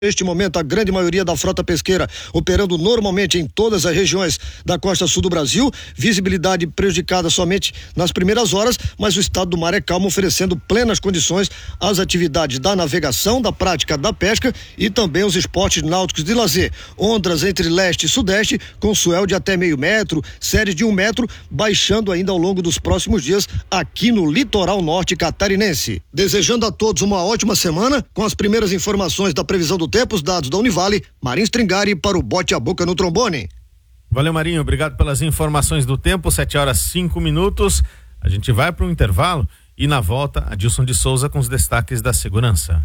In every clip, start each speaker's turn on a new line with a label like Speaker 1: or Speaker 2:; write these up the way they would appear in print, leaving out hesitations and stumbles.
Speaker 1: Neste momento, a grande maioria da frota pesqueira operando normalmente em todas as regiões da costa sul do Brasil, visibilidade prejudicada somente nas primeiras horas, mas o estado do mar é calmo, oferecendo plenas condições às atividades da navegação, da prática da pesca e também os esportes náuticos de lazer. Ondas entre leste e sudeste, com swell de até meio metro, séries de 1 metro, baixando ainda ao longo dos próximos dias aqui no litoral norte catarinense. Desejando a todos uma ótima semana, com as primeiras informações da previsão do tempo, os dados da Univale, Marinho Stringari para o Bote a Boca no Trombone.
Speaker 2: Valeu, Marinho, obrigado pelas informações do tempo, 7h05. A gente vai para um intervalo e na volta, Adilson de Souza com os destaques da segurança.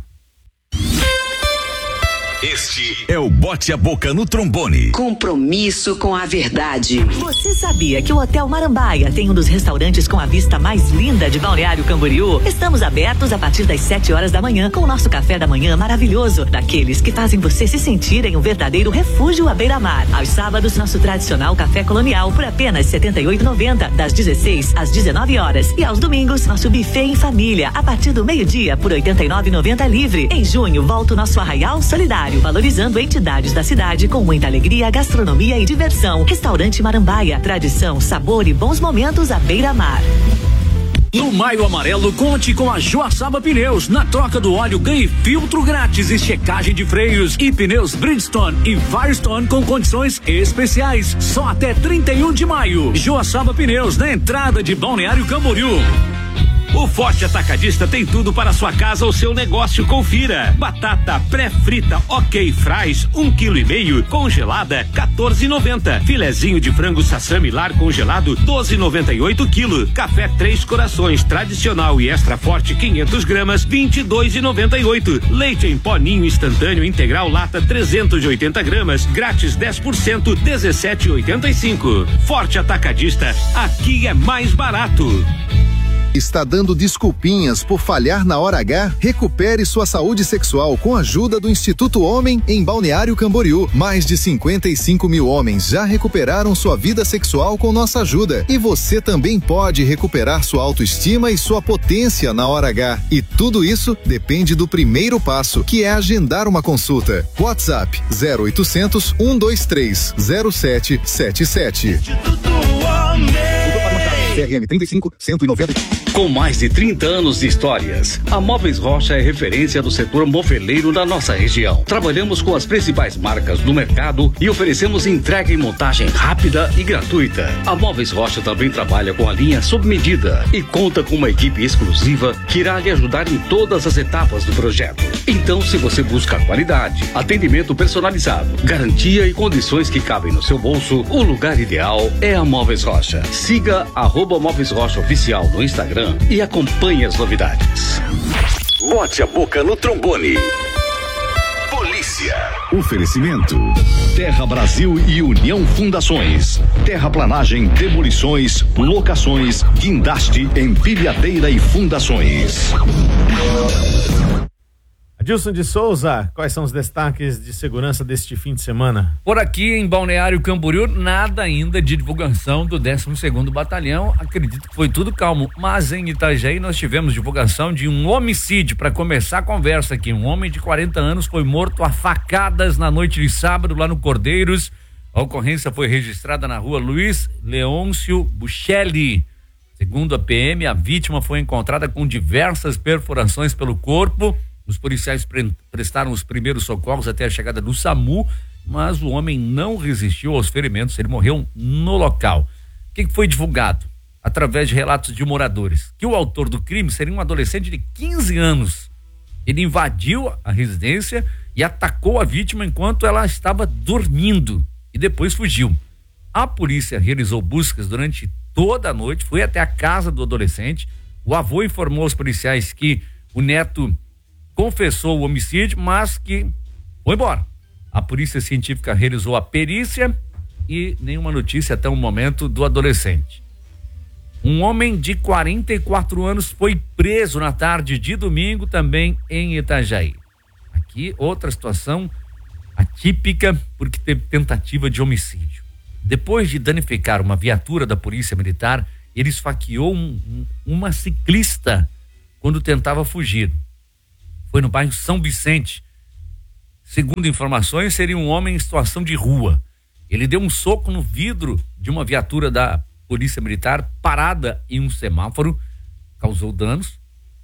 Speaker 3: Este é o Bote a Boca no Trombone.
Speaker 4: Compromisso com a verdade.
Speaker 5: Você sabia que o Hotel Marambaia tem um dos restaurantes com a vista mais linda de Balneário Camboriú? Estamos abertos a partir das 7 horas da manhã com o nosso café da manhã maravilhoso, daqueles que fazem você se sentir em um verdadeiro refúgio à beira-mar. Aos sábados, nosso tradicional café colonial por apenas R$ 78,90, das 16 às 19 horas. E aos domingos, nosso buffet em família, a partir do meio-dia por R$ 89,90 livre. Em junho, volta o nosso Arraial Solidário, valorizando entidades da cidade com muita alegria, gastronomia e diversão. Restaurante Marambaia, tradição, sabor e bons momentos à beira-mar.
Speaker 6: No Maio Amarelo, conte com a Joaçaba Pneus. Na troca do óleo, ganhe filtro grátis e checagem de freios. E pneus Bridgestone e Firestone com condições especiais. Só até 31 de maio. Joaçaba Pneus, na entrada de Balneário Camboriú. O Forte Atacadista tem tudo para sua casa ou seu negócio. Confira: batata pré-frita OK Fries 1,5 kg congelada R$14,90. Filezinho de frango Sassami Lar congelado R$12,98 kg. Café Três Corações tradicional e extra forte 500 gramas R$22,98. Leite em pó Ninho instantâneo integral lata 380 gramas grátis 10% R$17,85. Forte Atacadista, aqui é mais barato.
Speaker 7: Está dando desculpinhas por falhar na hora H? Recupere sua saúde sexual com a ajuda do Instituto Homem em Balneário Camboriú. Mais de 55 mil homens já recuperaram sua vida sexual com nossa ajuda. E você também pode recuperar sua autoestima e sua potência na hora H. E tudo isso depende do primeiro passo, que é agendar uma consulta. WhatsApp 0800 123 0777.
Speaker 3: Instituto Homem.
Speaker 7: CRM 35 190.
Speaker 6: Com mais de 30 anos de histórias, a Móveis Rocha é referência do setor moveleiro da nossa região. Trabalhamos com as principais marcas do mercado e oferecemos entrega e montagem rápida e gratuita. A Móveis Rocha também trabalha com a linha sob medida e conta com uma equipe exclusiva que irá lhe ajudar em todas as etapas do projeto. Então, se você busca qualidade, atendimento personalizado, garantia e condições que cabem no seu bolso, o lugar ideal é a Móveis Rocha. Siga @Móveis Rocha Oficial no Instagram e acompanhe as novidades.
Speaker 3: Bote a Boca no Trombone. Polícia.
Speaker 8: Oferecimento: Terra Brasil e União Fundações. Terraplanagem, demolições, locações, guindaste, empilhadeira e fundações.
Speaker 2: Adilson de Souza, quais são os destaques de segurança deste fim de semana?
Speaker 9: Por aqui em Balneário Camboriú, nada ainda de divulgação do 12º Batalhão, acredito que foi tudo calmo, mas em Itajaí nós tivemos divulgação de um homicídio. Para começar a conversa aqui, um homem de 40 anos foi morto a facadas na noite de sábado lá no Cordeiros. A ocorrência foi registrada na rua Luiz Leôncio Buchelli. Segundo a PM, a vítima foi encontrada com diversas perfurações pelo corpo. Os policiais prestaram os primeiros socorros até a chegada do SAMU, mas o homem não resistiu aos ferimentos, ele morreu no local. O que foi divulgado? Através de relatos de moradores, que o autor do crime seria um adolescente de 15 anos. Ele invadiu a residência e atacou a vítima enquanto ela estava dormindo e depois fugiu. A polícia realizou buscas durante toda a noite, foi até a casa do adolescente. O avô informou aos policiais que o neto confessou o homicídio, mas que foi embora. A polícia científica realizou a perícia e nenhuma notícia até o momento do adolescente. Um homem de 44 anos foi preso na tarde de domingo também em Itajaí. Aqui outra situação atípica porque teve tentativa de homicídio. Depois de danificar uma viatura da Polícia Militar, ele esfaqueou uma ciclista quando tentava fugir. Foi no bairro São Vicente. segundo informações, seria um homem em situação de rua. Ele deu um soco no vidro de uma viatura da Polícia Militar parada em um semáforo, causou danos.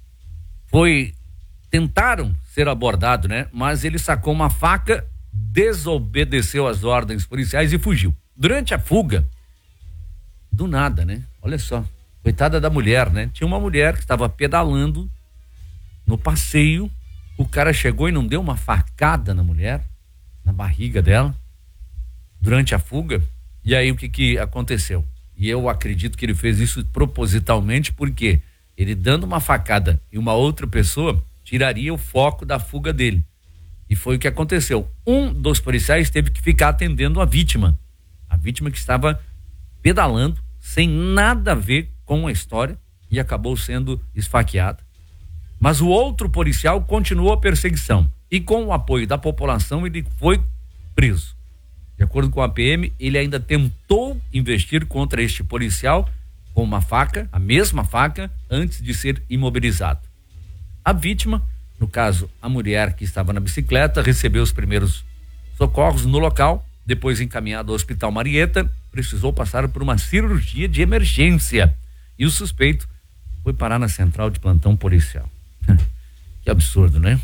Speaker 9: Tentaram ser abordado, né? Mas ele sacou uma faca, desobedeceu às ordens policiais e fugiu. Durante a fuga, do nada, né? Olha só, coitada da mulher, né? Tinha uma mulher que estava pedalando no passeio, o cara chegou e não deu uma facada na mulher, na barriga dela, durante a fuga. E aí o que aconteceu? E eu acredito que ele fez isso propositalmente, porque ele dando uma facada em uma outra pessoa tiraria o foco da fuga dele. E foi o que aconteceu. Um dos policiais teve que ficar atendendo a vítima que estava pedalando sem nada a ver com a história e acabou sendo esfaqueada. Mas o outro policial continuou a perseguição e, com o apoio da população, ele foi preso. De acordo com a PM, ele ainda tentou investir contra este policial com uma faca, a mesma faca, antes de ser imobilizado. A vítima, no caso a mulher que estava na bicicleta, recebeu os primeiros socorros no local, depois encaminhada ao Hospital Marieta, precisou passar por uma cirurgia de emergência e o suspeito foi parar na central de plantão policial. Que absurdo, né?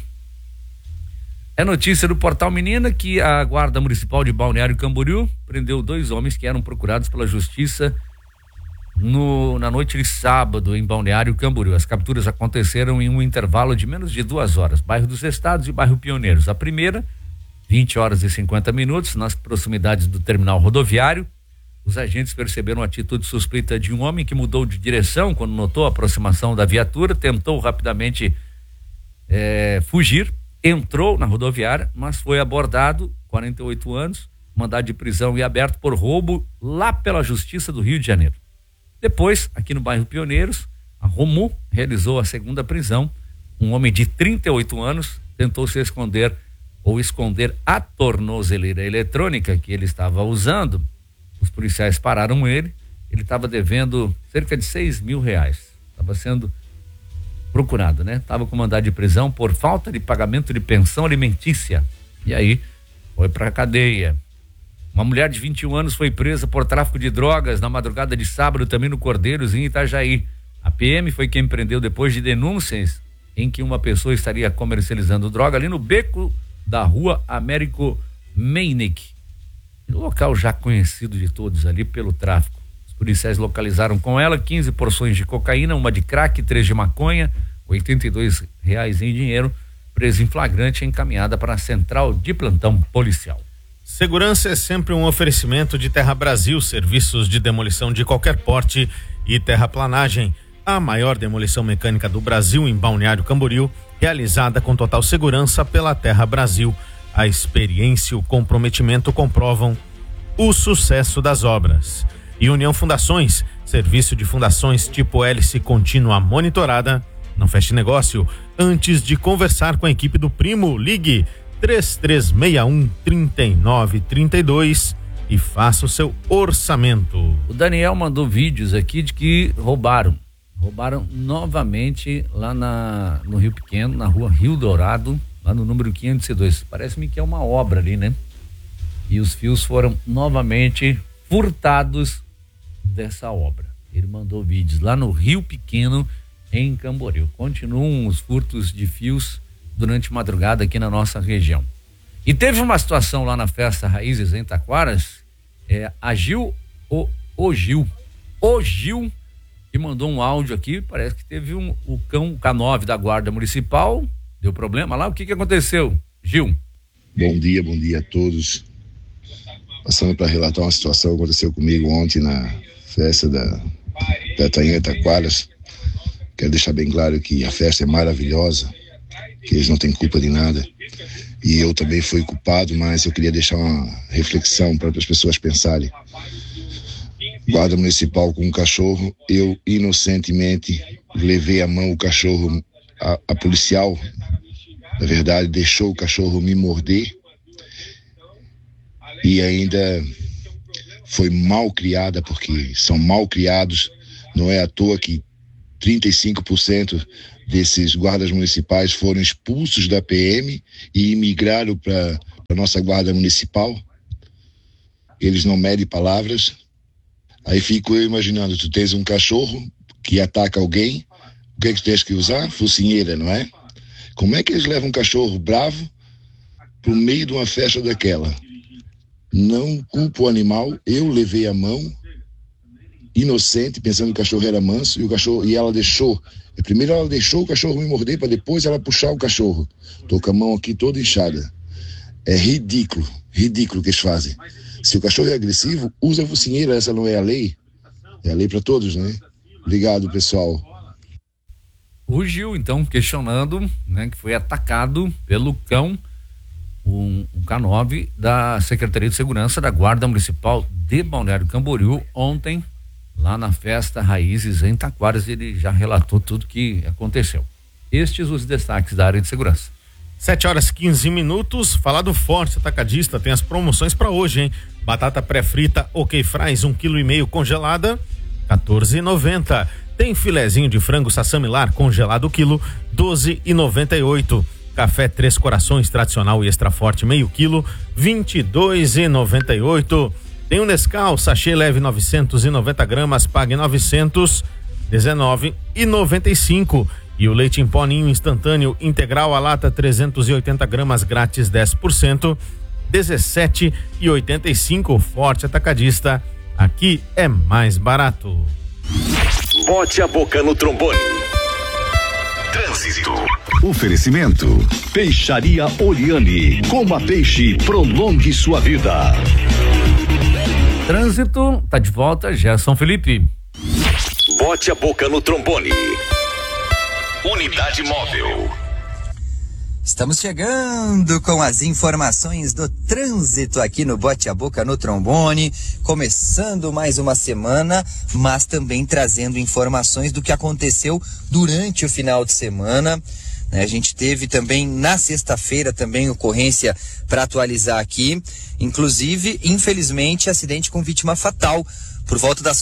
Speaker 9: É notícia do Portal Menina que a Guarda Municipal de Balneário Camboriú prendeu 2 homens que eram procurados pela Justiça na noite de sábado em Balneário Camboriú. As capturas aconteceram em um intervalo de menos de 2 horas, bairro dos Estados e bairro Pioneiros. A primeira, 20 horas e 50 minutos, nas proximidades do terminal rodoviário. Os agentes perceberam a atitude suspeita de um homem que mudou de direção quando notou a aproximação da viatura, tentou rapidamente fugir, entrou na rodoviária, mas foi abordado, 48 anos, mandado de prisão e aberto por roubo lá pela Justiça do Rio de Janeiro. Depois, aqui no bairro Pioneiros, a Romu realizou a segunda prisão. Um homem de 38 anos tentou se esconder a tornozeleira eletrônica que ele estava usando. Os policiais pararam ele estava devendo cerca de R$6.000. Estava sendo procurado, né? Estava com mandado de prisão por falta de pagamento de pensão alimentícia. E aí, foi pra cadeia. Uma mulher de 21 anos foi presa por tráfico de drogas na madrugada de sábado, também no Cordeiros, em Itajaí. A PM foi quem prendeu depois de denúncias em que uma pessoa estaria comercializando droga ali no beco da rua Américo Meinik, local já conhecido de todos ali pelo tráfico. Os policiais localizaram com ela 15 porções de cocaína, uma de crack, 3 de maconha, R$82 em dinheiro, presa em flagrante e encaminhada para a central de plantão policial.
Speaker 2: Segurança é sempre um oferecimento de Terra Brasil, serviços de demolição de qualquer porte e terraplanagem. A maior demolição mecânica do Brasil em Balneário Camboriú, realizada com total segurança pela Terra Brasil. A experiência e o comprometimento comprovam o sucesso das obras. E União Fundações, serviço de fundações tipo hélice contínua monitorada. Não feche negócio antes de conversar com a equipe do Primo. Ligue 3361-3932 e faça o seu orçamento.
Speaker 9: O Daniel mandou vídeos aqui de que roubaram novamente lá no Rio Pequeno, na rua Rio Dourado, lá no número 502. Parece-me que é uma obra ali, né? E os fios foram novamente furtados dessa obra. Ele mandou vídeos lá no Rio Pequeno, em Camboriú. Continuam os furtos de fios durante a madrugada aqui na nossa região. E teve uma situação lá na Festa Raízes em Taquaras, o Gil, que mandou um áudio aqui, parece que teve o K9 da Guarda Municipal, deu problema lá, o que aconteceu, Gil?
Speaker 10: Bom dia a todos. Passando para relatar uma situação que aconteceu comigo ontem na festa da Tainha Taquaras. Quero deixar bem claro que a festa é maravilhosa, que eles não têm culpa de nada. E eu também fui culpado, mas eu queria deixar uma reflexão para as pessoas pensarem. Guarda Municipal com um cachorro, eu inocentemente levei a mão o cachorro, a policial, na verdade, deixou o cachorro me morder e ainda foi mal criada, porque são mal criados, não é à toa que 35% desses guardas municipais foram expulsos da PM e imigraram para a nossa guarda municipal. Eles não medem palavras. Aí fico eu imaginando, tu tens um cachorro que ataca alguém, o que é que tu tens que usar? Focinheira, não é? Como é que eles levam um cachorro bravo pro meio de uma festa daquela? Não culpo o animal, eu levei a mão, inocente, pensando que o cachorro era manso, e ela deixou. Primeiro ela deixou o cachorro me morder, para depois ela puxar o cachorro. Tô com a mão aqui toda inchada. É ridículo o que eles fazem. Se o cachorro é agressivo, usa a focinheira, essa não é a lei. É a lei para todos, né? Obrigado, pessoal.
Speaker 9: O Gil, então, questionando, né, que foi atacado pelo cão, um K9 da Secretaria de Segurança da Guarda Municipal de Balneário Camboriú ontem, lá na festa Raízes em Taquaras. Ele já relatou tudo que aconteceu. Estes os destaques da área de segurança.
Speaker 2: 7h15. Falar do Forte Atacadista, tem as promoções para hoje, hein? Batata pré-frita OK Fries 1,5 kg congelada, R$14,90. Tem filezinho de frango Sassamilar congelado o quilo, R$12,98. Café Três Corações tradicional e extra forte meio quilo, R$22,98. Tem o Nescau sachê leve 990 gramas, pague 900, R$19,95. E o leite em pó Ninho instantâneo integral a lata 380 gramas grátis 10%, R$17,85. Forte Atacadista, aqui é mais barato.
Speaker 3: Bote a boca no trombone. Trânsito.
Speaker 8: Oferecimento Peixaria Oliane. Coma peixe, prolongue sua vida.
Speaker 9: Trânsito, tá de volta, Gerson Felipe.
Speaker 3: Bote a boca no trombone. Unidade móvel.
Speaker 11: Estamos chegando com as informações do trânsito aqui no Bote a Boca no Trombone, começando mais uma semana, mas também trazendo informações do que aconteceu durante o final de semana. A gente teve também na sexta-feira também ocorrência para atualizar aqui, inclusive, infelizmente, acidente com vítima fatal. Por volta das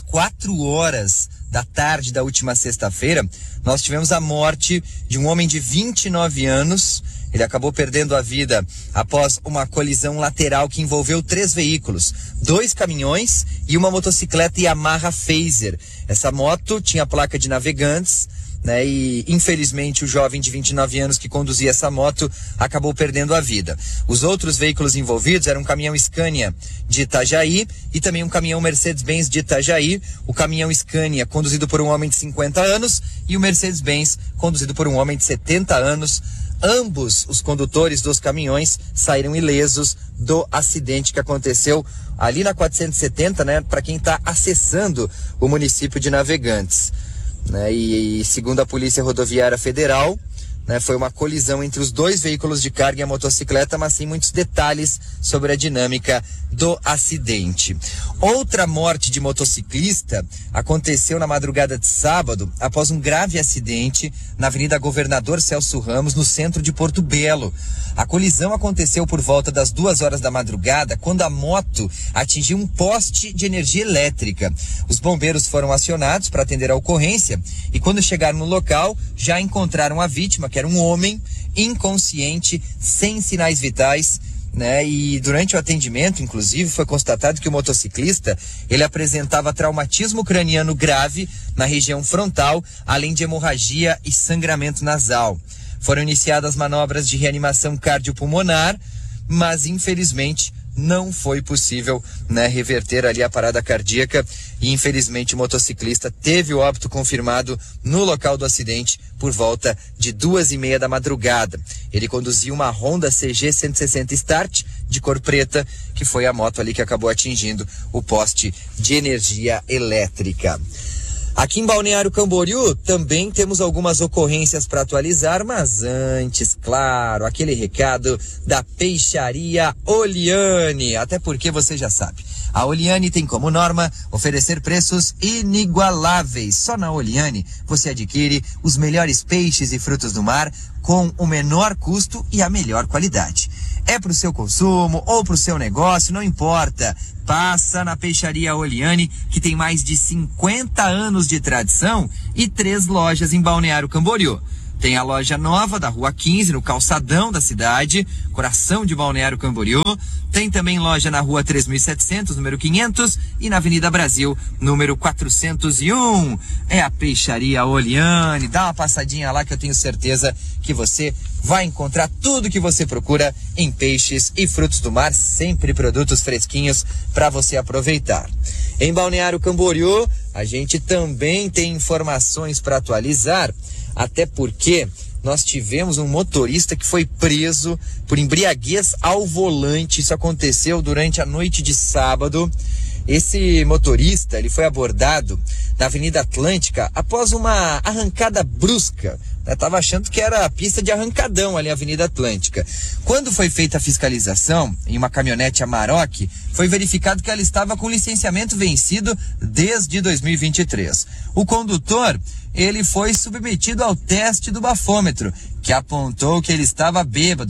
Speaker 11: 4h da tarde da última sexta-feira, nós tivemos a morte de um homem de 29 anos. Ele acabou perdendo a vida após uma colisão lateral que envolveu 3 veículos, 2 caminhões e uma motocicleta Yamaha Fazer. Essa moto tinha placa de Navegantes, né? E infelizmente o jovem de 29 anos que conduzia essa moto acabou perdendo a vida. Os outros veículos envolvidos eram um caminhão Scania de Itajaí e também um caminhão Mercedes-Benz de Itajaí. O caminhão Scania conduzido por um homem de 50 anos e o Mercedes-Benz conduzido por um homem de 70 anos. Ambos os condutores dos caminhões saíram ilesos do acidente que aconteceu ali na 470, né? Para quem está acessando o município de Navegantes, né? E segundo a Polícia Rodoviária Federal, né, foi uma colisão entre os 2 veículos de carga e a motocicleta, mas sem muitos detalhes sobre a dinâmica do acidente. Outra morte de motociclista aconteceu na madrugada de sábado após um grave acidente na Avenida Governador Celso Ramos, no centro de Porto Belo. A colisão aconteceu por volta das 2h da madrugada, quando a moto atingiu um poste de energia elétrica. Os bombeiros foram acionados para atender a ocorrência e quando chegaram no local, já encontraram a vítima, que era um homem inconsciente, sem sinais vitais, né? E durante o atendimento, inclusive, foi constatado que o motociclista, ele apresentava traumatismo craniano grave na região frontal, além de hemorragia e sangramento nasal. Foram iniciadas manobras de reanimação cardiopulmonar, mas infelizmente não foi possível, né, reverter ali a parada cardíaca e infelizmente o motociclista teve o óbito confirmado no local do acidente por volta de 2h30 da madrugada. Ele conduzia uma Honda CG 160 Start de cor preta, que foi a moto ali que acabou atingindo o poste de energia elétrica. Aqui em Balneário Camboriú também temos algumas ocorrências para atualizar, mas antes, claro, aquele recado da Peixaria Oliane, até porque você já sabe, a Oliane tem como norma oferecer preços inigualáveis. Só na Oliane você adquire os melhores peixes e frutos do mar com o menor custo e a melhor qualidade. é pro seu consumo ou pro seu negócio, não importa. Passa na Peixaria Oliane, que tem mais de 50 anos de tradição e 3 lojas em Balneário Camboriú. Tem a loja nova da Rua 15, no calçadão da cidade, coração de Balneário Camboriú. Tem também loja na Rua 3700, número 500, e na Avenida Brasil, número 401. É a Peixaria Oliane. Dá uma passadinha lá que eu tenho certeza que você vai encontrar tudo que você procura em peixes e frutos do mar, sempre produtos fresquinhos para você aproveitar. Em Balneário Camboriú, a gente também tem informações para atualizar, até porque nós tivemos um motorista que foi preso por embriaguez ao volante. Isso aconteceu durante a noite de sábado. Esse motorista, ele foi abordado na Avenida Atlântica após uma arrancada brusca. Estava achando que era a pista de arrancadão ali, a Avenida Atlântica. Quando foi feita a fiscalização em uma caminhonete Amarok, foi verificado que ela estava com licenciamento vencido desde 2023. O condutor, ele foi submetido ao teste do bafômetro, que apontou que ele estava bêbado,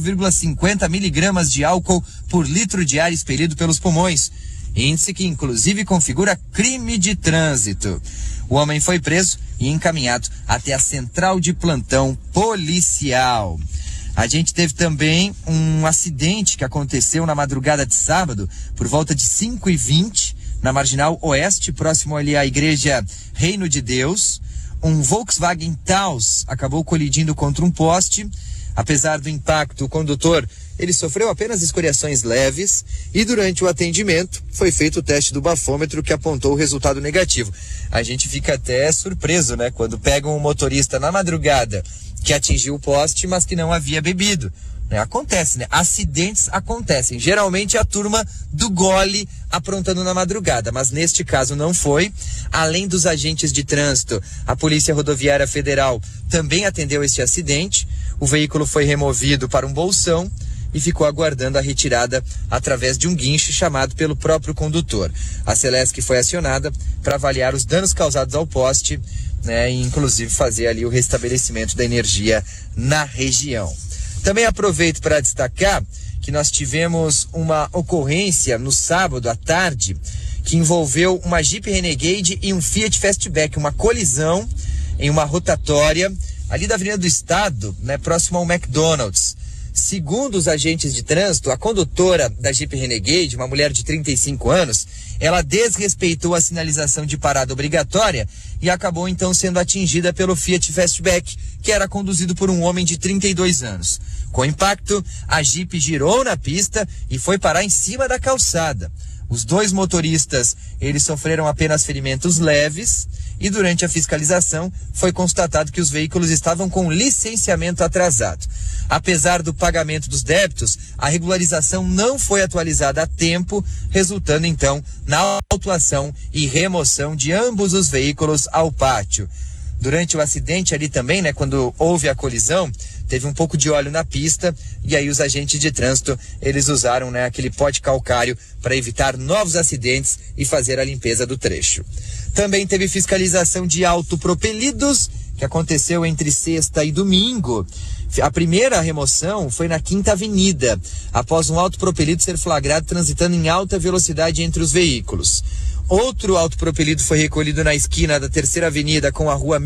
Speaker 11: 0,50 miligramas de álcool por litro de ar expelido pelos pulmões. Índice que inclusive configura crime de trânsito. O homem foi preso e encaminhado até a central de plantão policial. A gente teve também um acidente que aconteceu na madrugada de sábado, por volta de 5h20, na Marginal Oeste, próximo ali à Igreja Reino de Deus. Um Volkswagen Taos acabou colidindo contra um poste. Apesar do impacto, o condutor, ele sofreu apenas escoriações leves e durante o atendimento foi feito o teste do bafômetro que apontou o resultado negativo. A gente fica até surpreso, né? Quando pegam um motorista na madrugada que atingiu o poste, mas que não havia bebido. Acontece, né? Acidentes acontecem. Geralmente é a turma do gole aprontando na madrugada, mas neste caso não foi. Além dos agentes de trânsito, a Polícia Rodoviária Federal também atendeu este acidente. O veículo foi removido para um bolsão e ficou aguardando a retirada através de um guincho chamado pelo próprio condutor. A Celesc foi acionada para avaliar os danos causados ao poste, né, e inclusive fazer ali o restabelecimento da energia na região. Também aproveito para destacar que nós tivemos uma ocorrência no sábado à tarde que envolveu uma Jeep Renegade e um Fiat Fastback, uma colisão em uma rotatória ali da Avenida do Estado, né, próximo ao McDonald's. Segundo os agentes de trânsito, a condutora da Jeep Renegade, uma mulher de 35 anos, ela desrespeitou a sinalização de parada obrigatória e acabou então sendo atingida pelo Fiat Fastback, que era conduzido por um homem de 32 anos. Com impacto, a Jeep girou na pista e foi parar em cima da calçada. Os 2 motoristas, eles sofreram apenas ferimentos leves e durante a fiscalização foi constatado que os veículos estavam com licenciamento atrasado. Apesar do pagamento dos débitos, a regularização não foi atualizada a tempo, resultando então na autuação e remoção de ambos os veículos ao pátio. Durante o acidente ali também, né, quando houve a colisão, teve um pouco de óleo na pista e aí os agentes de trânsito, eles usaram, né, aquele pó de calcário para evitar novos acidentes e fazer a limpeza do trecho. Também teve fiscalização de autopropelidos, que aconteceu entre sexta e domingo. A primeira remoção foi na Quinta Avenida, após um autopropelido ser flagrado transitando em alta velocidade entre os veículos. Outro autopropelido foi recolhido na esquina da Terceira Avenida com a Rua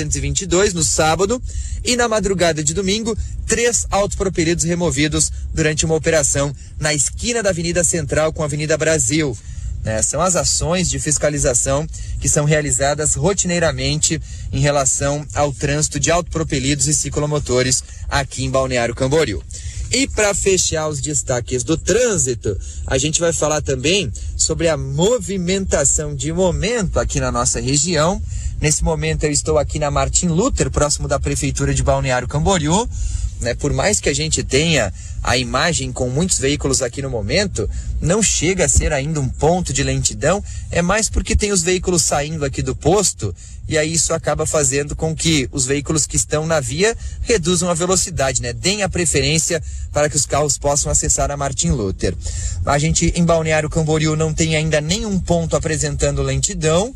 Speaker 11: 1822, no sábado, e na madrugada de domingo, 3 autopropelidos removidos durante uma operação na esquina da Avenida Central com a Avenida Brasil. São as ações de fiscalização que são realizadas rotineiramente em relação ao trânsito de autopropelidos e ciclomotores aqui em Balneário Camboriú. E para fechar os destaques do trânsito, a gente vai falar também sobre a movimentação de momento aqui na nossa região. Nesse momento eu estou aqui na Martin Luther, próximo da Prefeitura de Balneário Camboriú. Por mais que a gente tenha a imagem com muitos veículos aqui no momento, não chega a ser ainda um ponto de lentidão, é mais porque tem os veículos saindo aqui do posto e aí isso acaba fazendo com que os veículos que estão na via reduzam a velocidade, deem a preferência para que os carros possam acessar a Martin Luther. A gente em Balneário Camboriú não tem ainda nenhum ponto apresentando lentidão,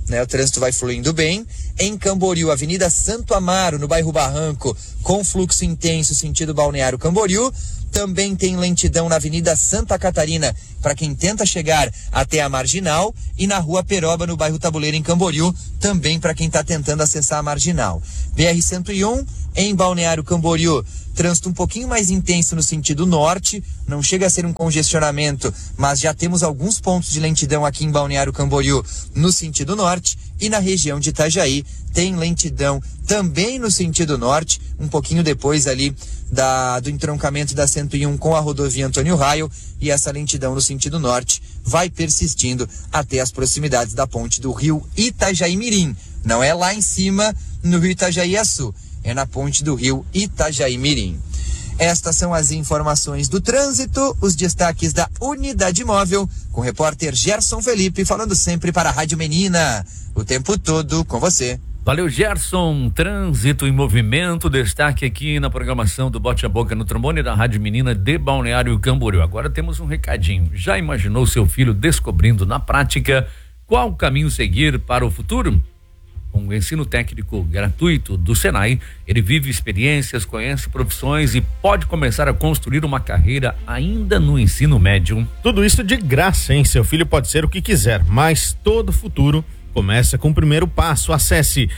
Speaker 11: né? O trânsito vai fluindo bem. Em Camboriú, Avenida Santo Amaro, no bairro Barranco, com fluxo intenso sentido Balneário Camboriú. Também tem lentidão na Avenida Santa Catarina para quem tenta chegar até a Marginal, e na Rua Peroba, no bairro Tabuleiro, em Camboriú, também para quem está tentando acessar a Marginal. BR-101 em Balneário Camboriú, trânsito um pouquinho mais intenso no sentido norte, não chega a ser um congestionamento, mas já temos alguns pontos de lentidão aqui em Balneário Camboriú no sentido norte, e na região de Itajaí tem lentidão também no sentido norte, um pouquinho depois ali do entroncamento da 101 com a rodovia Antônio Raio, e essa lentidão no sentido norte vai persistindo até as proximidades da ponte do rio Itajaí-Mirim. Não é lá em cima no rio Itajaí-Açu, é na ponte do rio Itajaí-Mirim. Estas são as informações do trânsito, os destaques da Unidade Móvel, com o repórter Gerson Felipe, falando sempre para a Rádio Menina, o tempo todo com você.
Speaker 9: Valeu, Gerson. Trânsito em movimento, destaque aqui na programação do Bote a Boca no Trombone da Rádio Menina de Balneário Camboriú. Agora temos um recadinho. Já imaginou seu filho descobrindo na prática qual caminho seguir para o futuro? Com o ensino técnico gratuito do Senai, ele vive experiências, conhece profissões e pode começar a construir uma carreira ainda no ensino médio.
Speaker 2: Tudo isso de graça, hein? Seu filho pode ser o que quiser, mas todo futuro começa com o primeiro passo. Acesse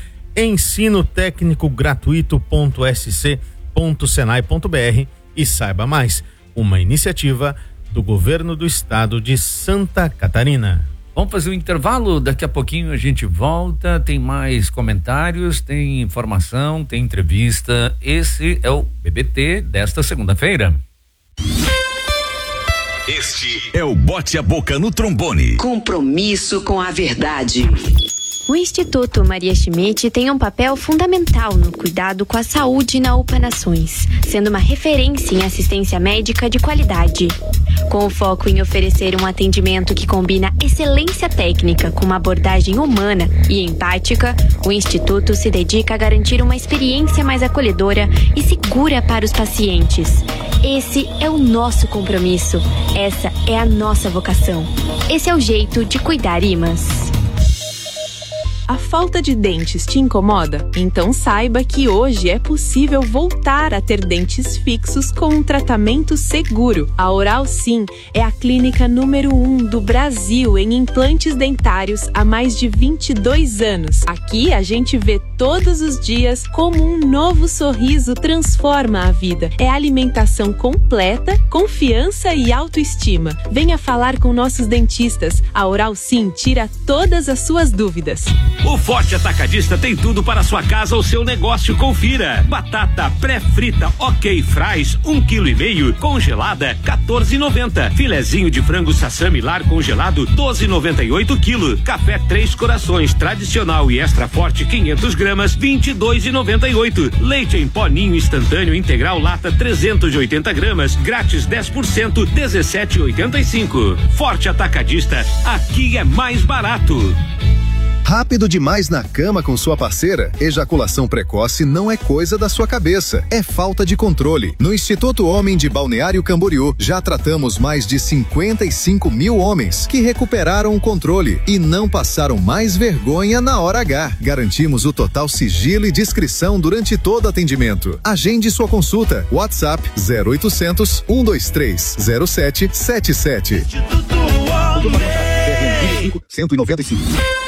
Speaker 2: ensinotecnicogratuito.sc.senai.br e saiba mais. Uma iniciativa do governo do estado de Santa Catarina.
Speaker 9: Vamos fazer um intervalo, daqui a pouquinho a gente volta, tem mais comentários, tem informação, tem entrevista. Esse é o BBT desta segunda-feira.
Speaker 3: Este é o Bote a Boca no Trombone.
Speaker 4: Compromisso com a verdade.
Speaker 12: O Instituto Maria Schmidt tem um papel fundamental no cuidado com a saúde na UPA Nações, sendo uma referência em assistência médica de qualidade. Com o foco em oferecer um atendimento que combina excelência técnica com uma abordagem humana e empática, o Instituto se dedica a garantir uma experiência mais acolhedora e segura para os pacientes. Esse é o nosso compromisso, essa é a nossa vocação. Esse é o jeito de cuidar IMAS.
Speaker 13: A falta de dentes te incomoda? Então saiba que hoje é possível voltar a ter dentes fixos com um tratamento seguro. A Oral Sim é a clínica número 1 do Brasil em implantes dentários há mais de 22 anos. Aqui a gente vê todos os dias como um novo sorriso transforma a vida. É alimentação completa, confiança e autoestima. Venha falar com nossos dentistas. A Oral Sim tira todas as suas dúvidas.
Speaker 6: O Forte Atacadista tem tudo para sua casa ou seu negócio. Confira: batata pré-frita OK Fries 1,5 kg congelada R$14,90. Filezinho de frango Sassami Lar congelado R$12,98 kg. Café Três Corações tradicional e extra forte 500 gramas R$22,98. Leite em pó ninho instantâneo integral lata 380 gramas grátis 10% R$17,85. Forte Atacadista, aqui é mais barato.
Speaker 7: Rápido demais na cama com sua parceira? Ejaculação precoce não é coisa da sua cabeça, é falta de controle. No Instituto Homem de Balneário Camboriú, já tratamos mais de 55 mil homens que recuperaram o controle e não passaram mais vergonha na hora H. Garantimos o total sigilo e discrição durante todo atendimento. Agende sua consulta. WhatsApp 0800 123 0777.
Speaker 3: Instituto Homem.
Speaker 7: 195.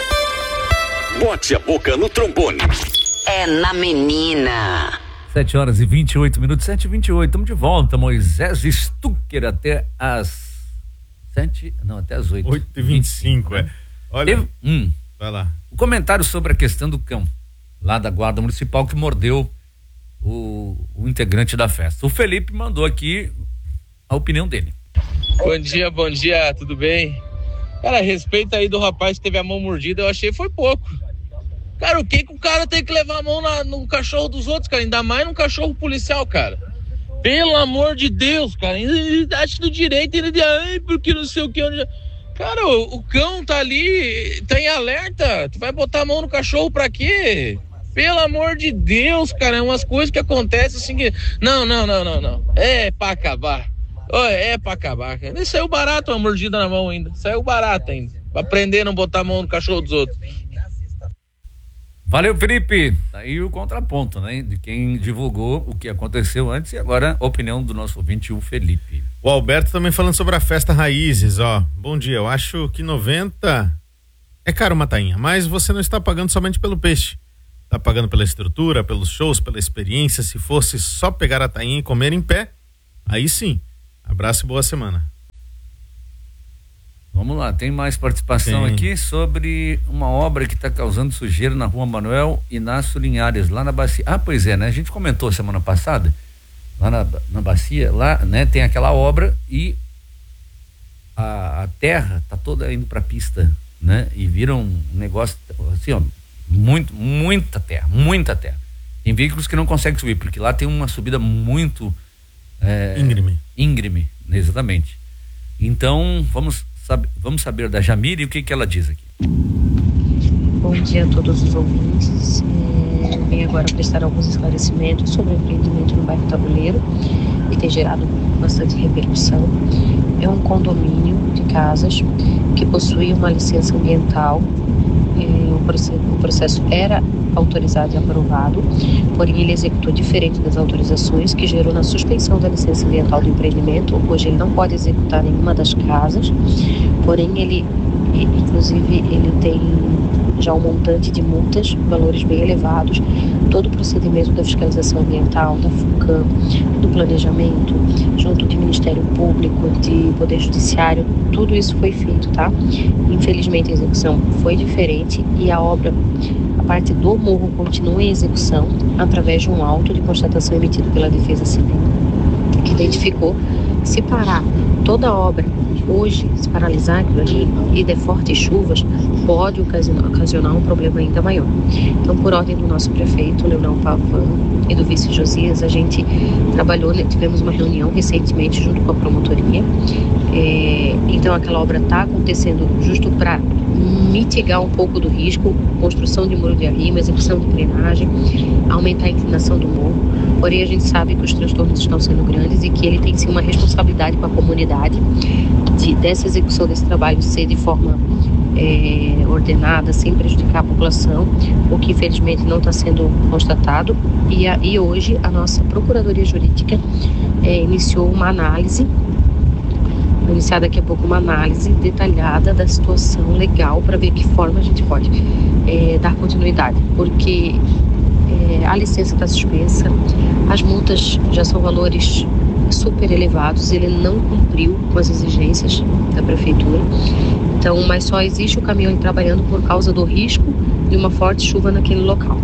Speaker 3: Bote a Boca no Trombone.
Speaker 4: É na Menina.
Speaker 9: 7h28, 7h28, estamos de volta. Moisés Stucker até as 7, não, até as 8.
Speaker 2: 8h25, é. Olha, vai lá.
Speaker 9: O comentário sobre a questão do cão, lá da Guarda Municipal, que mordeu o integrante da festa. O Felipe mandou aqui a opinião dele.
Speaker 14: Bom dia, tudo bem? Cara, a respeito aí do rapaz que teve a mão mordida, eu achei foi pouco. Cara, o que o cara tem que levar a mão no cachorro dos outros, cara? Ainda mais num cachorro policial, cara. Pelo amor de Deus, cara. Ele acha do direito, ele diz, ai, porque não sei o que. Cara, o cão tá ali, tá em alerta. Tu vai botar a mão no cachorro pra quê? Pelo amor de Deus, cara. É umas coisas que acontecem assim que... Não. É pra acabar. É pra acabar, cara. Nem saiu barato uma mordida na mão ainda. Saiu barato ainda. Pra aprender a não botar a mão no cachorro dos outros.
Speaker 9: Valeu, Felipe. Aí o contraponto, né? De quem divulgou o que aconteceu antes e agora a opinião do nosso ouvinte, o Felipe.
Speaker 2: O Alberto também falando sobre a festa Raízes, ó. Bom dia, eu acho que 90 é caro uma tainha, mas você não está pagando somente pelo peixe. Está pagando pela estrutura, pelos shows, pela experiência. Se fosse só pegar a tainha e comer em pé, aí sim. Abraço e boa semana.
Speaker 9: Vamos lá, tem mais participação aqui sobre uma obra que está causando sujeira na Rua Manuel Inácio Linhares, lá na Bacia. Ah, pois é, né? A gente comentou semana passada, lá na Bacia, lá, né? Tem aquela obra e a terra tá toda indo para a pista, né? E vira um negócio assim, ó, muita terra. Tem veículos que não conseguem subir, porque lá tem uma subida muito íngreme, exatamente. Então, vamos saber da Jamile o que ela diz aqui.
Speaker 15: Bom dia a todos os ouvintes. Eu venho agora prestar alguns esclarecimentos sobre o empreendimento no bairro Tabuleiro, que tem gerado bastante repercussão. É um condomínio de casas que possui uma licença ambiental. O processo era autorizado e aprovado, porém ele executou diferente das autorizações, que gerou na suspensão da licença ambiental do empreendimento. Hoje ele não pode executar nenhuma das casas, porém ele tem já um montante de multas, valores bem elevados. Todo o procedimento da fiscalização ambiental, da FUCAM, do planejamento, junto do Ministério Público, de Poder Judiciário, tudo isso foi feito, tá? Infelizmente a execução foi diferente e a obra, a parte do morro, continua em execução através de um auto de constatação emitido pela Defesa Civil, que identificou que se parar toda a obra hoje, se paralisar aquilo ali e der fortes chuvas, pode ocasionar um problema ainda maior. Então, por ordem do nosso prefeito, Leonel Pavan, e do vice Josias, a gente tivemos uma reunião recentemente junto com a promotoria. Então, aquela obra está acontecendo justo para mitigar um pouco do risco, construção de muro de arrimo, execução de drenagem, aumentar a inclinação do morro. Porém, a gente sabe que os transtornos estão sendo grandes e que ele tem sim uma responsabilidade com a comunidade dessa execução desse trabalho ser de forma ordenada, sem prejudicar a população, o que infelizmente não está sendo constatado. E hoje a nossa Procuradoria Jurídica iniciou uma análise, vai iniciar daqui a pouco uma análise detalhada da situação legal para ver que forma a gente pode dar continuidade, porque a licença está suspensa, as multas já são valores super elevados, ele não cumpriu com as exigências da prefeitura. Então, mas só existe o caminhão trabalhando por causa do risco de uma forte chuva naquele local.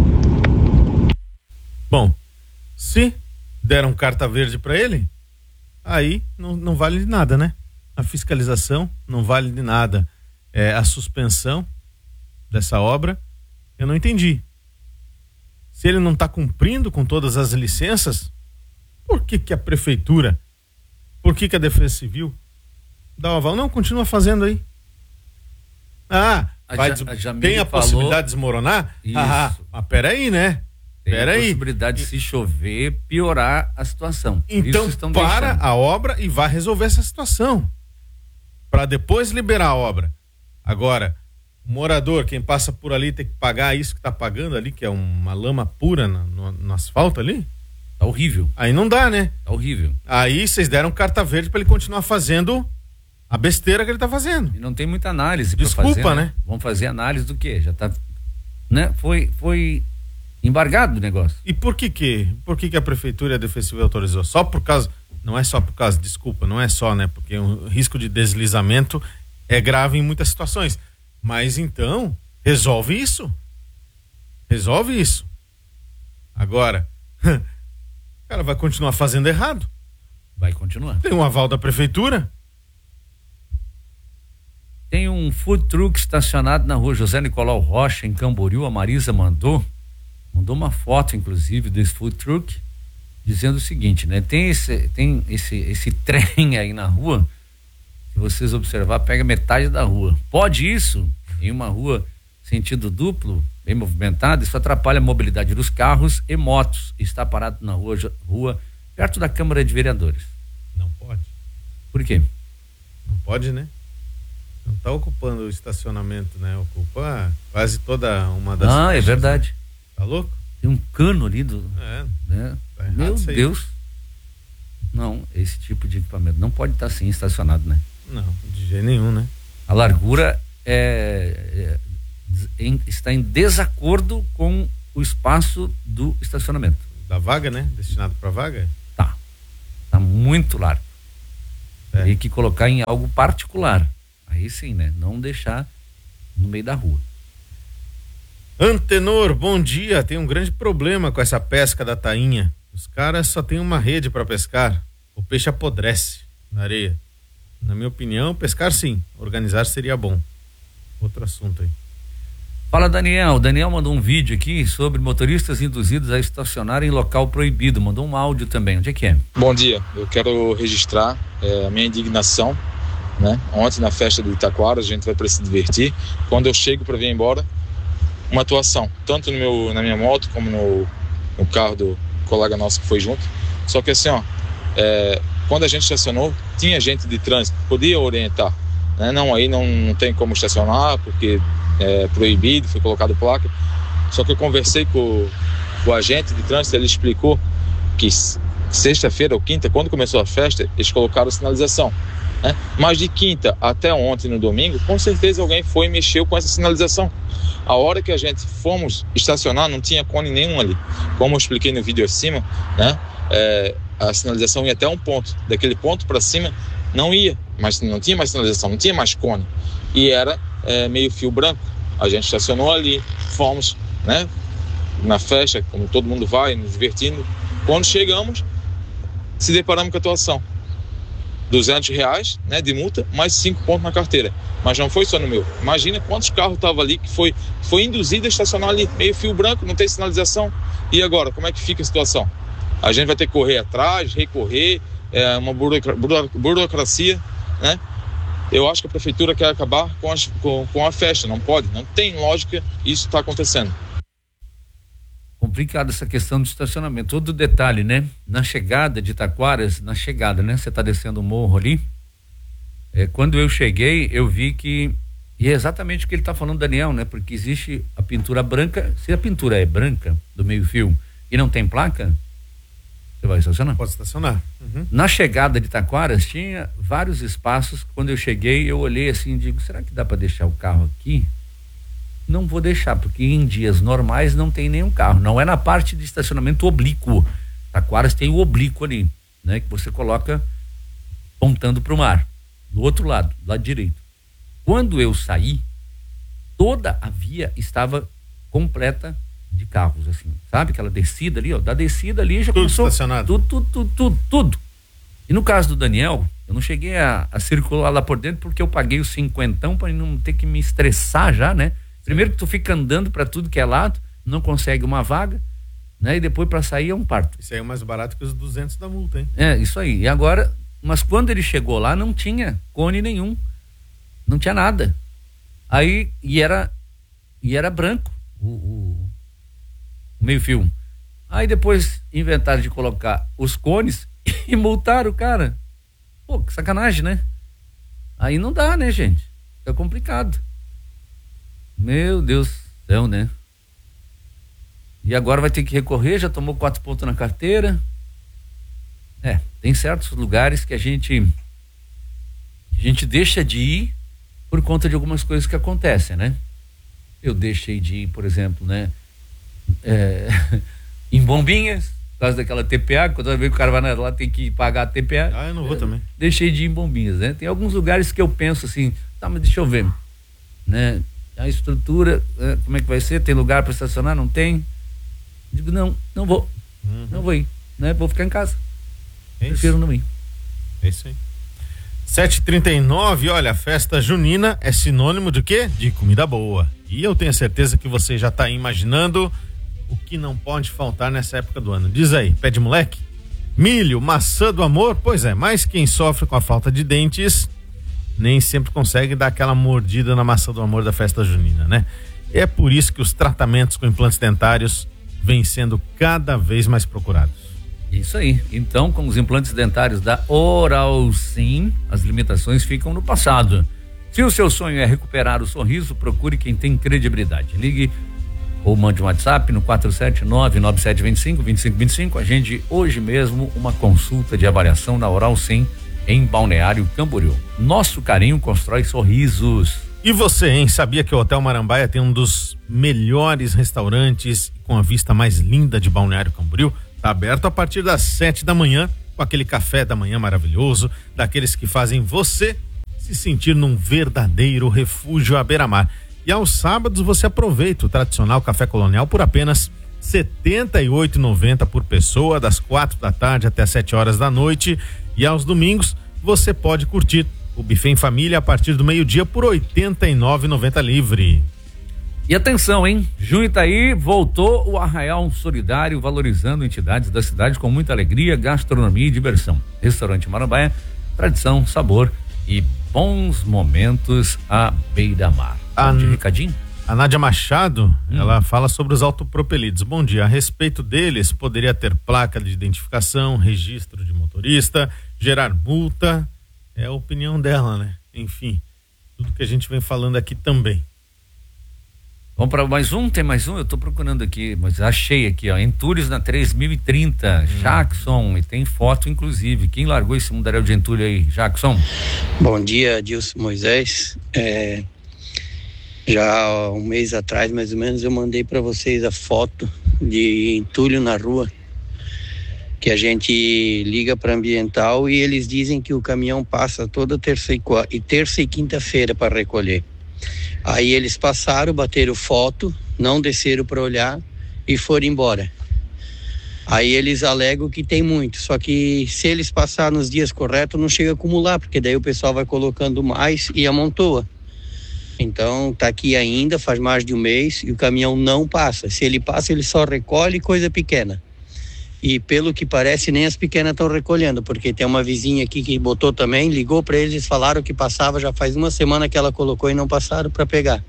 Speaker 2: Bom, se deram carta verde para ele, aí não vale de nada, né? A fiscalização não vale de nada. A suspensão dessa obra, eu não entendi. Se ele não está cumprindo com todas as licenças, por que a prefeitura, por que a Defesa Civil dá o aval? Não, continua fazendo aí. Tem a possibilidade de desmoronar? Mas peraí, né?
Speaker 9: Tem a possibilidade de, se chover, piorar a situação.
Speaker 2: Então para a obra e vai resolver essa situação, para depois liberar a obra. Agora, o morador, quem passa por ali, tem que pagar isso que está pagando ali, que é uma lama pura no asfalto ali.
Speaker 9: Tá horrível.
Speaker 2: Aí não dá, né?
Speaker 9: Tá horrível.
Speaker 2: Aí vocês deram carta verde para ele continuar fazendo a besteira que ele tá fazendo.
Speaker 9: E não tem muita análise.
Speaker 2: Desculpa,
Speaker 9: pra fazer,
Speaker 2: né?
Speaker 9: Vamos fazer análise do quê? Já tá, né? Foi embargado o negócio.
Speaker 2: E por que a prefeitura e a Defesa Civil autorizou? Só por causa, não é só por causa, desculpa, não é só, né? Porque o risco de deslizamento é grave em muitas situações. Mas então, resolve isso. Agora, o cara vai continuar fazendo errado.
Speaker 9: Vai continuar.
Speaker 2: Tem um aval da prefeitura.
Speaker 9: Tem um food truck estacionado na rua José Nicolau Rocha, em Camboriú. A Marisa mandou uma foto, inclusive, desse food truck, dizendo o seguinte, né? Tem esse trem aí na rua, se vocês observar, pega metade da rua. Pode isso? Em uma rua sentido duplo, bem movimentada, isso atrapalha a mobilidade dos carros e motos. Está parado na rua perto da Câmara de Vereadores.
Speaker 2: Não pode.
Speaker 9: Por quê?
Speaker 2: Não pode, né? Não está ocupando o estacionamento, né? Ocupa quase toda uma das...
Speaker 9: É verdade.
Speaker 2: Tá louco?
Speaker 9: Tem um cano ali né?
Speaker 2: Tá errado.
Speaker 9: Meu Deus. Não, esse tipo de equipamento não pode estar assim estacionado, né?
Speaker 2: Não, de jeito nenhum, né?
Speaker 9: A largura está em desacordo com o espaço do estacionamento.
Speaker 2: Da vaga, né? Destinado para vaga?
Speaker 9: Tá muito largo. Tem que colocar em algo particular. Aí sim, né? Não deixar no meio da rua.
Speaker 2: Antenor, bom dia. Tem um grande problema com essa pesca da tainha. Os caras só tem uma rede para pescar. O peixe apodrece na areia. Na minha opinião, pescar sim. Organizar seria bom. Outro assunto aí.
Speaker 9: Fala, Daniel. O Daniel mandou um vídeo aqui sobre motoristas induzidos a estacionar em local proibido. Mandou um áudio também. Onde é que é?
Speaker 16: Bom dia. Eu quero registrar a minha indignação, né? Ontem na festa do Itaquara, a gente vai para se divertir. Quando eu chego para vir embora, uma atuação, tanto na minha moto como no carro do colega nosso que foi junto. Só que assim, quando a gente estacionou, tinha gente de trânsito, podia orientar, né? Não, aí não tem como estacionar porque é proibido, foi colocado placa. Só que eu conversei com o agente de trânsito, ele explicou que sexta-feira ou quinta, quando começou a festa, eles colocaram sinalização, né? Mas de quinta até ontem, no domingo, com certeza alguém foi e mexeu com essa sinalização. A hora que a gente fomos estacionar, não tinha cone nenhum ali. Como eu expliquei no vídeo acima, né? A sinalização ia até um ponto. Daquele ponto para cima não ia, mas não tinha mais sinalização, não tinha mais cone. E era meio fio branco. A gente estacionou ali, fomos, né? Na festa, como todo mundo vai, nos divertindo. Quando chegamos, se deparamos com a atuação. R$200, né, de multa, mais 5 pontos na carteira. Mas não foi só no meu. Imagina quantos carros estavam ali que foi induzido a estacionar ali, meio fio branco, não tem sinalização. E agora, como é que fica a situação? A gente vai ter que correr atrás, recorrer, uma burocracia, né? Eu acho que a prefeitura quer acabar com a festa, não pode, não tem lógica isso está acontecendo.
Speaker 9: Complicada essa questão do estacionamento. Todo detalhe, né? Na chegada de Taquaras, né? Você tá descendo o morro ali. Quando eu cheguei, eu vi que... E é exatamente o que ele tá falando, Daniel, né? Porque existe a pintura branca. Se a pintura é branca, do meio fio, e não tem placa, você vai estacionar?
Speaker 2: Pode estacionar. Uhum.
Speaker 9: Na chegada de Taquaras, tinha vários espaços. Quando eu cheguei, eu olhei assim e digo, será que dá para deixar o carro aqui? Não vou deixar, porque em dias normais não tem nenhum carro. Não é na parte de estacionamento oblíquo. Taquaras tem o oblíquo ali, né? Que você coloca apontando para o mar. Do outro lado direito. Quando eu saí, toda a via estava completa de carros, assim. Sabe aquela descida ali, ó? Da descida ali já
Speaker 2: tudo
Speaker 9: começou.
Speaker 2: Estacionado.
Speaker 9: Tudo. E no caso do Daniel, eu não cheguei a circular lá por dentro porque eu paguei os 50 para não ter que me estressar já, né? Primeiro que tu fica andando para tudo que é lado, não consegue uma vaga, né? E depois para sair é um parto.
Speaker 2: Isso aí é mais barato que os 200 da multa, hein?
Speaker 9: Isso aí. E agora, mas quando ele chegou lá, não tinha cone nenhum. Não tinha nada. Aí, e era branco o meio fio. Aí depois inventaram de colocar os cones e multaram o cara. Pô, que sacanagem, né? Aí não dá, né, gente? Fica complicado. Meu Deus do céu, né? E agora vai ter que recorrer, já tomou 4 pontos na carteira. Tem certos lugares que a gente deixa de ir por conta de algumas coisas que acontecem, né? Eu deixei de ir, por exemplo, né? Em Bombinhas, por causa daquela TPA, quando vez que o cara vai lá tem que pagar a TPA.
Speaker 2: Eu não vou também.
Speaker 9: Deixei de ir em Bombinhas, né? Tem alguns lugares que eu penso assim, tá, mas deixa eu ver, né? A estrutura, como é que vai ser? Tem lugar para estacionar? Não tem? Digo, não vou. Não vou ir, né? Vou ficar em casa. Prefiro não ir.
Speaker 2: É isso aí. 7h39, olha, a festa junina é sinônimo de quê? De comida boa. E eu tenho certeza que você já está imaginando o que não pode faltar nessa época do ano. Diz aí, pé de moleque? Milho, maçã do amor? Pois é, mas quem sofre com a falta de dentes nem sempre consegue dar aquela mordida na maçã do amor da festa junina, né? É por isso que os tratamentos com implantes dentários vêm sendo cada vez mais procurados.
Speaker 9: Isso aí. Então, com os implantes dentários da Oral Sim, as limitações ficam no passado. Se o seu sonho é recuperar o sorriso, procure quem tem credibilidade. Ligue ou mande um WhatsApp no 479-9725-2525. Agende hoje mesmo uma consulta de avaliação na Oral Sim em Balneário Camboriú. Nosso carinho constrói sorrisos.
Speaker 2: E você, hein? Sabia que o Hotel Marambaia tem um dos melhores restaurantes com a vista mais linda de Balneário Camboriú? Tá aberto a partir das 7 da manhã, com aquele café da manhã maravilhoso, daqueles que fazem você se sentir num verdadeiro refúgio à beira-mar. E aos sábados você aproveita o tradicional café colonial por apenas R$ 78,90 por pessoa, das 4 da tarde até as 7 horas da noite. E aos domingos você pode curtir o buffet em família a partir do meio-dia por R$ 89,90 livre.
Speaker 9: E atenção, hein? Junho tá aí, voltou o Arraial Solidário, valorizando entidades da cidade com muita alegria, gastronomia e diversão. Restaurante Marambaia, tradição, sabor e bons momentos à beira-mar. Recadinho?
Speaker 2: A Nádia Machado, ela fala sobre os autopropelidos. Bom dia, a respeito deles, poderia ter placa de identificação, registro de motorista, gerar multa, é a opinião dela, né? Enfim, tudo que a gente vem falando aqui também.
Speaker 9: Vamos para mais um? Tem mais um? Eu tô procurando aqui, mas achei aqui, ó, Entulhos na 3030, Jackson, e tem foto inclusive. Quem largou esse mundaréu de entulho aí, Jackson?
Speaker 17: Bom dia, Dilson Moisés. Já um mês atrás, mais ou menos, eu mandei para vocês a foto de entulho na rua, que a gente liga para ambiental e eles dizem que o caminhão passa toda terça e quinta-feira para recolher. Aí eles passaram, bateram foto, não desceram para olhar e foram embora. Aí eles alegam que tem muito, só que se eles passarem nos dias corretos não chega a acumular, porque daí o pessoal vai colocando mais e amontoa. Então tá aqui ainda, faz mais de um mês e o caminhão não passa. Se ele passa, ele só recolhe coisa pequena. E pelo que parece, nem as pequenas estão recolhendo, porque tem uma vizinha aqui que botou também, ligou para eles, falaram que passava, já faz uma semana que ela colocou e não passaram para pegar.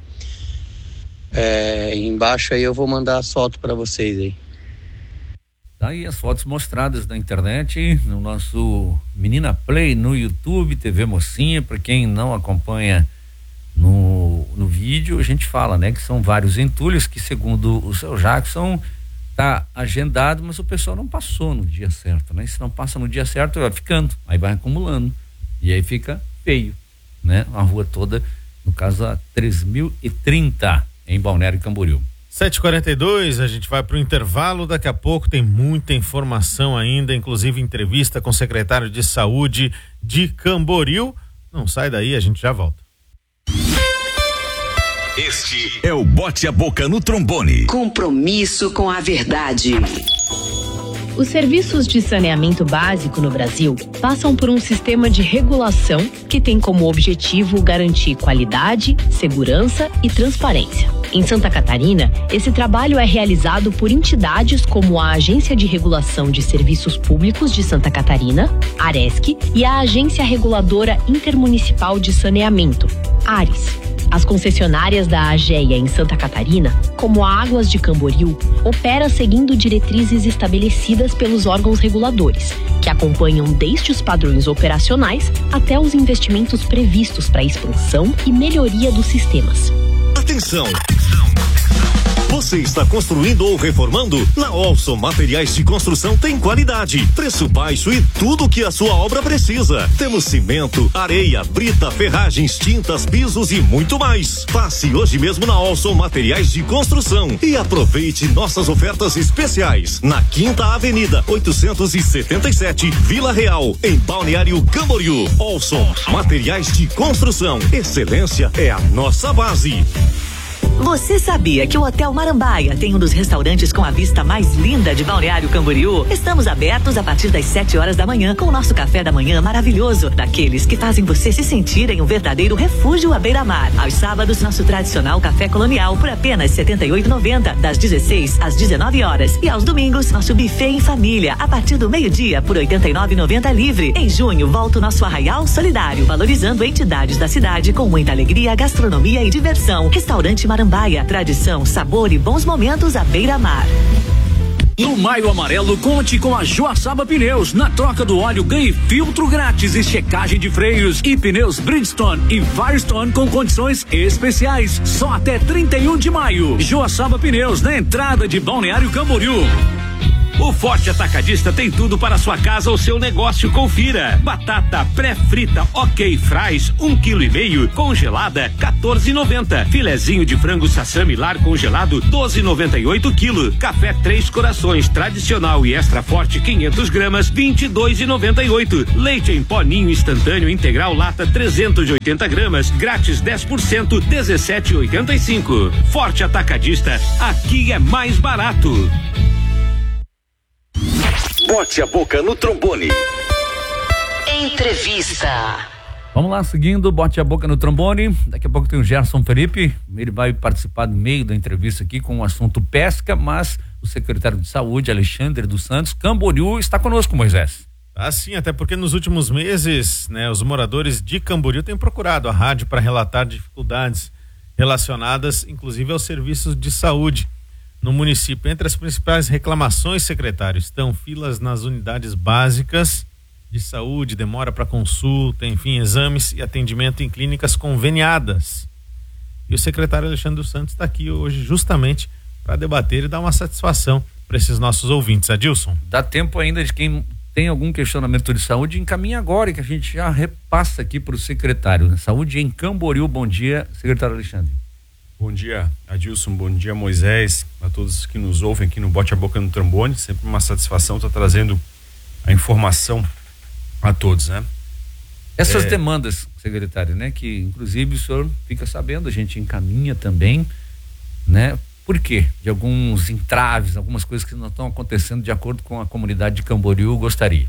Speaker 17: Embaixo aí eu vou mandar as fotos para vocês aí.
Speaker 9: Tá aí as fotos mostradas na internet, no nosso Menina Play, no YouTube, TV Mocinha. Para quem não acompanha no vídeo, a gente fala, né, que são vários entulhos que, segundo o seu Jackson, tá agendado, mas o pessoal não passou no dia certo, né? Se não passa no dia certo, vai ficando, aí vai acumulando e aí fica feio, né? A rua toda, no caso a 3030 em Balneário Camboriú.
Speaker 2: 7h42, a gente vai pro intervalo, daqui a pouco tem muita informação ainda, inclusive entrevista com o secretário de Saúde de Camboriú. Não sai daí, a gente já volta.
Speaker 8: Este é o Bote a Boca no Trombone.
Speaker 4: Compromisso com a verdade.
Speaker 18: Os serviços de saneamento básico no Brasil passam por um sistema de regulação que tem como objetivo garantir qualidade, segurança e transparência. Em Santa Catarina, esse trabalho é realizado por entidades como a Agência de Regulação de Serviços Públicos de Santa Catarina, ARESC, e a Agência Reguladora Intermunicipal de Saneamento, ARES. As concessionárias da AGEA em Santa Catarina, como a Águas de Camboriú, opera seguindo diretrizes estabelecidas pelos órgãos reguladores, que acompanham desde os padrões operacionais até os investimentos previstos para a expansão e melhoria dos sistemas.
Speaker 19: Atenção! Você está construindo ou reformando? Na Olson Materiais de Construção tem qualidade, preço baixo e tudo o que a sua obra precisa. Temos cimento, areia, brita, ferragens, tintas, pisos e muito mais. Passe hoje mesmo na Olson Materiais de Construção e aproveite nossas ofertas especiais. Na 5ª Avenida, 877, Vila Real, em Balneário Camboriú. Olson Materiais de Construção. Excelência é a nossa base.
Speaker 5: Você sabia que o Hotel Marambaia tem um dos restaurantes com a vista mais linda de Balneário Camboriú? Estamos abertos a partir das 7 horas da manhã com o nosso café da manhã maravilhoso, daqueles que fazem você se sentir em um verdadeiro refúgio à beira-mar. Aos sábados, nosso tradicional café colonial por apenas R$ 78,90, das 16 às 19 horas. E aos domingos, nosso buffet em família, a partir do meio-dia por R$ 89,90 livre. Em junho, volta o nosso Arraial Solidário, valorizando entidades da cidade com muita alegria, gastronomia e diversão. Restaurante Marambaia, tradição, sabor e bons momentos à beira-mar.
Speaker 6: No Maio Amarelo, conte com a Joaçaba Pneus. Na troca do óleo, ganhe filtro grátis e checagem de freios. E pneus Bridgestone e Firestone com condições especiais. Só até 31 de maio. Joaçaba Pneus, na entrada de Balneário Camboriú. O Forte Atacadista tem tudo para sua casa ou seu negócio. Confira: batata pré-frita OK Fries 1,5 kg congelada 14,90. Filezinho de frango sassami lar congelado 12,98 kg. Café Três Corações tradicional e extra forte 500 gramas 22,98. Leite em pó Ninho instantâneo integral lata 380 gramas grátis 10% 17,85. Forte Atacadista, aqui é mais barato.
Speaker 3: Bote a boca no trombone.
Speaker 12: Entrevista.
Speaker 9: Vamos lá, seguindo, bote a boca no trombone. Daqui a pouco tem o Gerson Felipe. Ele vai participar no meio da entrevista aqui com o assunto pesca, mas o secretário de Saúde, Alexandre dos Santos Camboriú, está conosco, Moisés.
Speaker 2: Sim, até porque nos últimos meses, né, os moradores de Camboriú têm procurado a rádio para relatar dificuldades relacionadas, inclusive, aos serviços de saúde no município. Entre as principais reclamações, secretário, estão filas nas unidades básicas de saúde, demora para consulta, enfim, exames e atendimento em clínicas conveniadas. E o secretário Alexandre dos Santos está aqui hoje justamente para debater e dar uma satisfação para esses nossos ouvintes. Adilson.
Speaker 9: Dá tempo ainda de quem tem algum questionamento de saúde, encaminha agora, que a gente já repassa aqui para o secretário. Saúde em Camboriú. Bom dia, secretário Alexandre.
Speaker 20: Bom dia, Adilson, bom dia, Moisés, a todos que nos ouvem aqui no Bote a Boca no Trombone. Sempre uma satisfação estar trazendo a informação a todos, né?
Speaker 9: Essas demandas, secretário, né? Que inclusive o senhor fica sabendo, a gente encaminha também, né? Por quê? De alguns entraves, algumas coisas que não estão acontecendo de acordo com a comunidade de Camboriú, gostaria.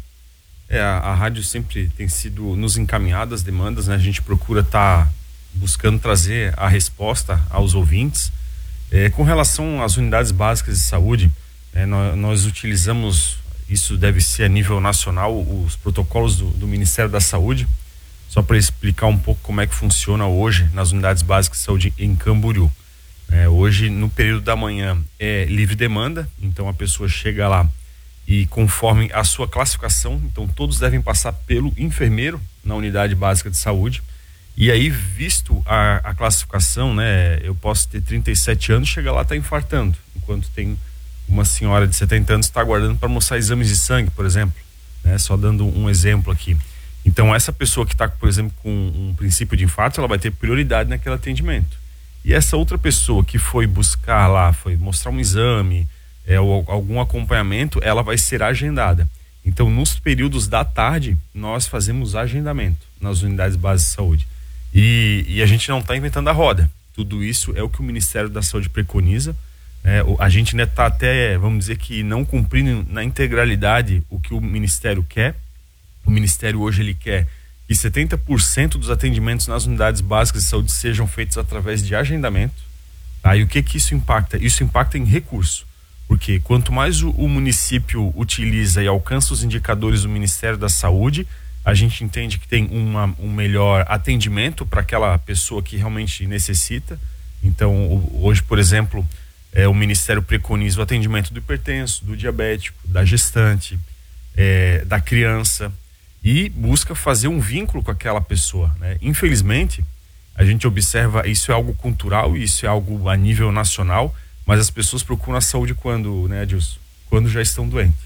Speaker 20: A rádio sempre tem sido nos encaminhado as demandas, né? A gente procura estar buscando trazer a resposta aos ouvintes. Com relação às unidades básicas de saúde, nós utilizamos, isso deve ser a nível nacional, os protocolos do Ministério da Saúde, só para explicar um pouco como é que funciona hoje nas unidades básicas de saúde em Camboriú. Hoje, no período da manhã, é livre demanda, então a pessoa chega lá e conforme a sua classificação, então todos devem passar pelo enfermeiro na unidade básica de saúde. E aí, visto a classificação, né, eu posso ter 37 anos, chega lá, tá infartando, enquanto tem uma senhora de 70 anos que está aguardando para mostrar exames de sangue, por exemplo, né, só dando um exemplo aqui. Então, essa pessoa que está, por exemplo, com um princípio de infarto, ela vai ter prioridade naquele atendimento. E essa outra pessoa que foi buscar lá, foi mostrar um exame, ou algum acompanhamento, ela vai ser agendada. Então, nos períodos da tarde, nós fazemos agendamento nas unidades básicas de saúde. E a gente não está inventando a roda. Tudo isso é o que o Ministério da Saúde preconiza. A gente ainda está até, vamos dizer que não cumprindo na integralidade o que o Ministério quer. O Ministério hoje ele quer que 70% dos atendimentos nas unidades básicas de saúde sejam feitos através de agendamento. Tá? E o que isso impacta? Isso impacta em recurso. Porque quanto mais o município utiliza e alcança os indicadores do Ministério da Saúde, a gente entende que tem um melhor atendimento para aquela pessoa que realmente necessita. Então, hoje, por exemplo, o Ministério preconiza o atendimento do hipertenso, do diabético, da gestante, da criança, e busca fazer um vínculo com aquela pessoa, né? Infelizmente, a gente observa, isso é algo cultural, isso é algo a nível nacional, mas as pessoas procuram a saúde quando, né, Adilson? Quando já estão doentes.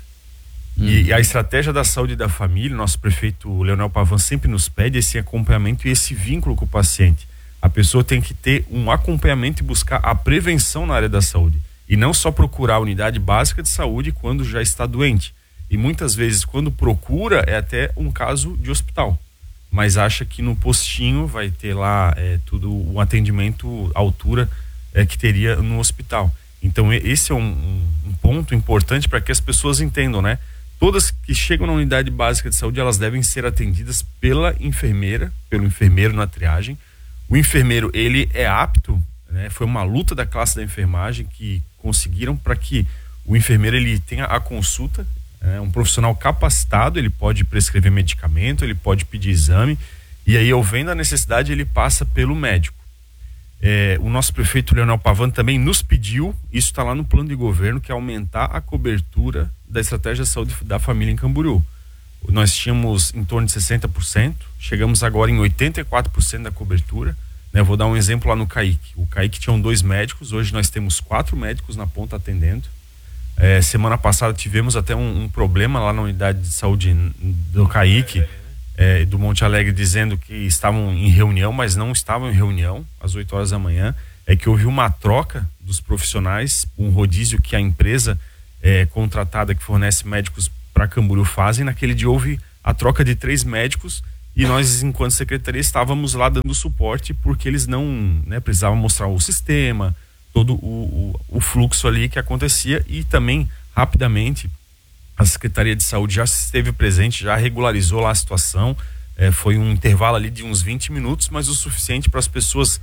Speaker 20: E a estratégia da saúde da família, nosso prefeito Leonel Pavan sempre nos pede esse acompanhamento e esse vínculo com o paciente. A pessoa tem que ter um acompanhamento e buscar a prevenção na área da saúde. E não só procurar a unidade básica de saúde quando já está doente. E muitas vezes, quando procura, é até um caso de hospital. Mas acha que no postinho vai ter lá tudo um atendimento à altura que teria no hospital. Então, esse é um ponto importante para que as pessoas entendam, né? Todas que chegam na unidade básica de saúde, elas devem ser atendidas pela enfermeira, pelo enfermeiro na triagem. O enfermeiro, ele é apto, né? Foi uma luta da classe da enfermagem que conseguiram para que o enfermeiro ele tenha a consulta, um profissional capacitado, ele pode prescrever medicamento, ele pode pedir exame, e aí, havendo a necessidade, ele passa pelo médico. O nosso prefeito Leonel Pavan também nos pediu, isso está lá no plano de governo, que é aumentar a cobertura da estratégia de saúde da família em Camboriú. Nós tínhamos em torno de 60%, chegamos agora em 84% da cobertura. Vou dar um exemplo lá no CAIC. O CAIC tinha 2 médicos, hoje nós temos 4 médicos na ponta atendendo. Semana passada tivemos até um problema lá na unidade de saúde do CAIC, do Monte Alegre, dizendo que estavam em reunião, mas não estavam em reunião às 8 horas da manhã. É que houve uma troca dos profissionais, um rodízio que a empresa contratada que fornece médicos para Camboriú fazem. Naquele dia houve a troca de 3 médicos e nós, enquanto secretaria, estávamos lá dando suporte porque eles não precisavam mostrar o sistema, todo o fluxo ali que acontecia. E também, rapidamente, a Secretaria de Saúde já esteve presente, já regularizou lá a situação. Foi um intervalo ali de uns 20 minutos, mas o suficiente para as pessoas,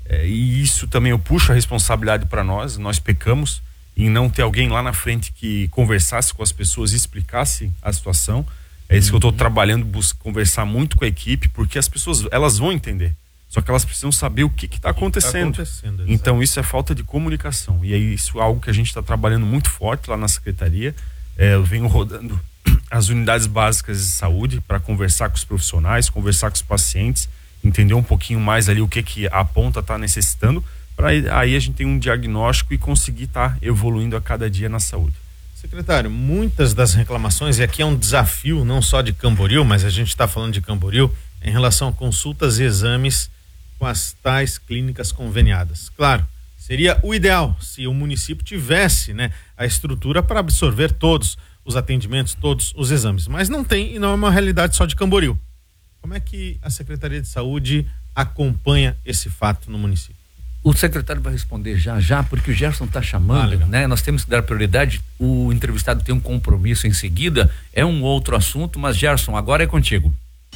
Speaker 20: e isso também eu puxo a responsabilidade para nós pecamos em não ter alguém lá na frente que conversasse com as pessoas e explicasse a situação. É isso que eu estou trabalhando, conversar muito com a equipe, porque as pessoas, elas vão entender, só que elas precisam saber o que está acontecendo. Então isso é falta de comunicação, e é isso algo que a gente está trabalhando muito forte lá na secretaria. Eu venho rodando as unidades básicas de saúde para conversar com os profissionais, conversar com os pacientes, entender um pouquinho mais ali o que a ponta está necessitando, para aí a gente tem um diagnóstico e conseguir estar evoluindo a cada dia na saúde.
Speaker 2: Secretário, muitas das reclamações, e aqui é um desafio não só de Camboriú, mas a gente está falando de Camboriú, em relação a consultas e exames com as tais clínicas conveniadas. Claro, seria o ideal se o município tivesse, a estrutura para absorver todos os atendimentos, todos os exames, mas não tem, e não é uma realidade só de Camboriú. Como é que a Secretaria de Saúde acompanha esse fato no município?
Speaker 9: O secretário vai responder já, porque o Gerson está chamando, Nós temos que dar prioridade. O entrevistado tem um compromisso em seguida, é um outro assunto, mas Gerson, agora é contigo.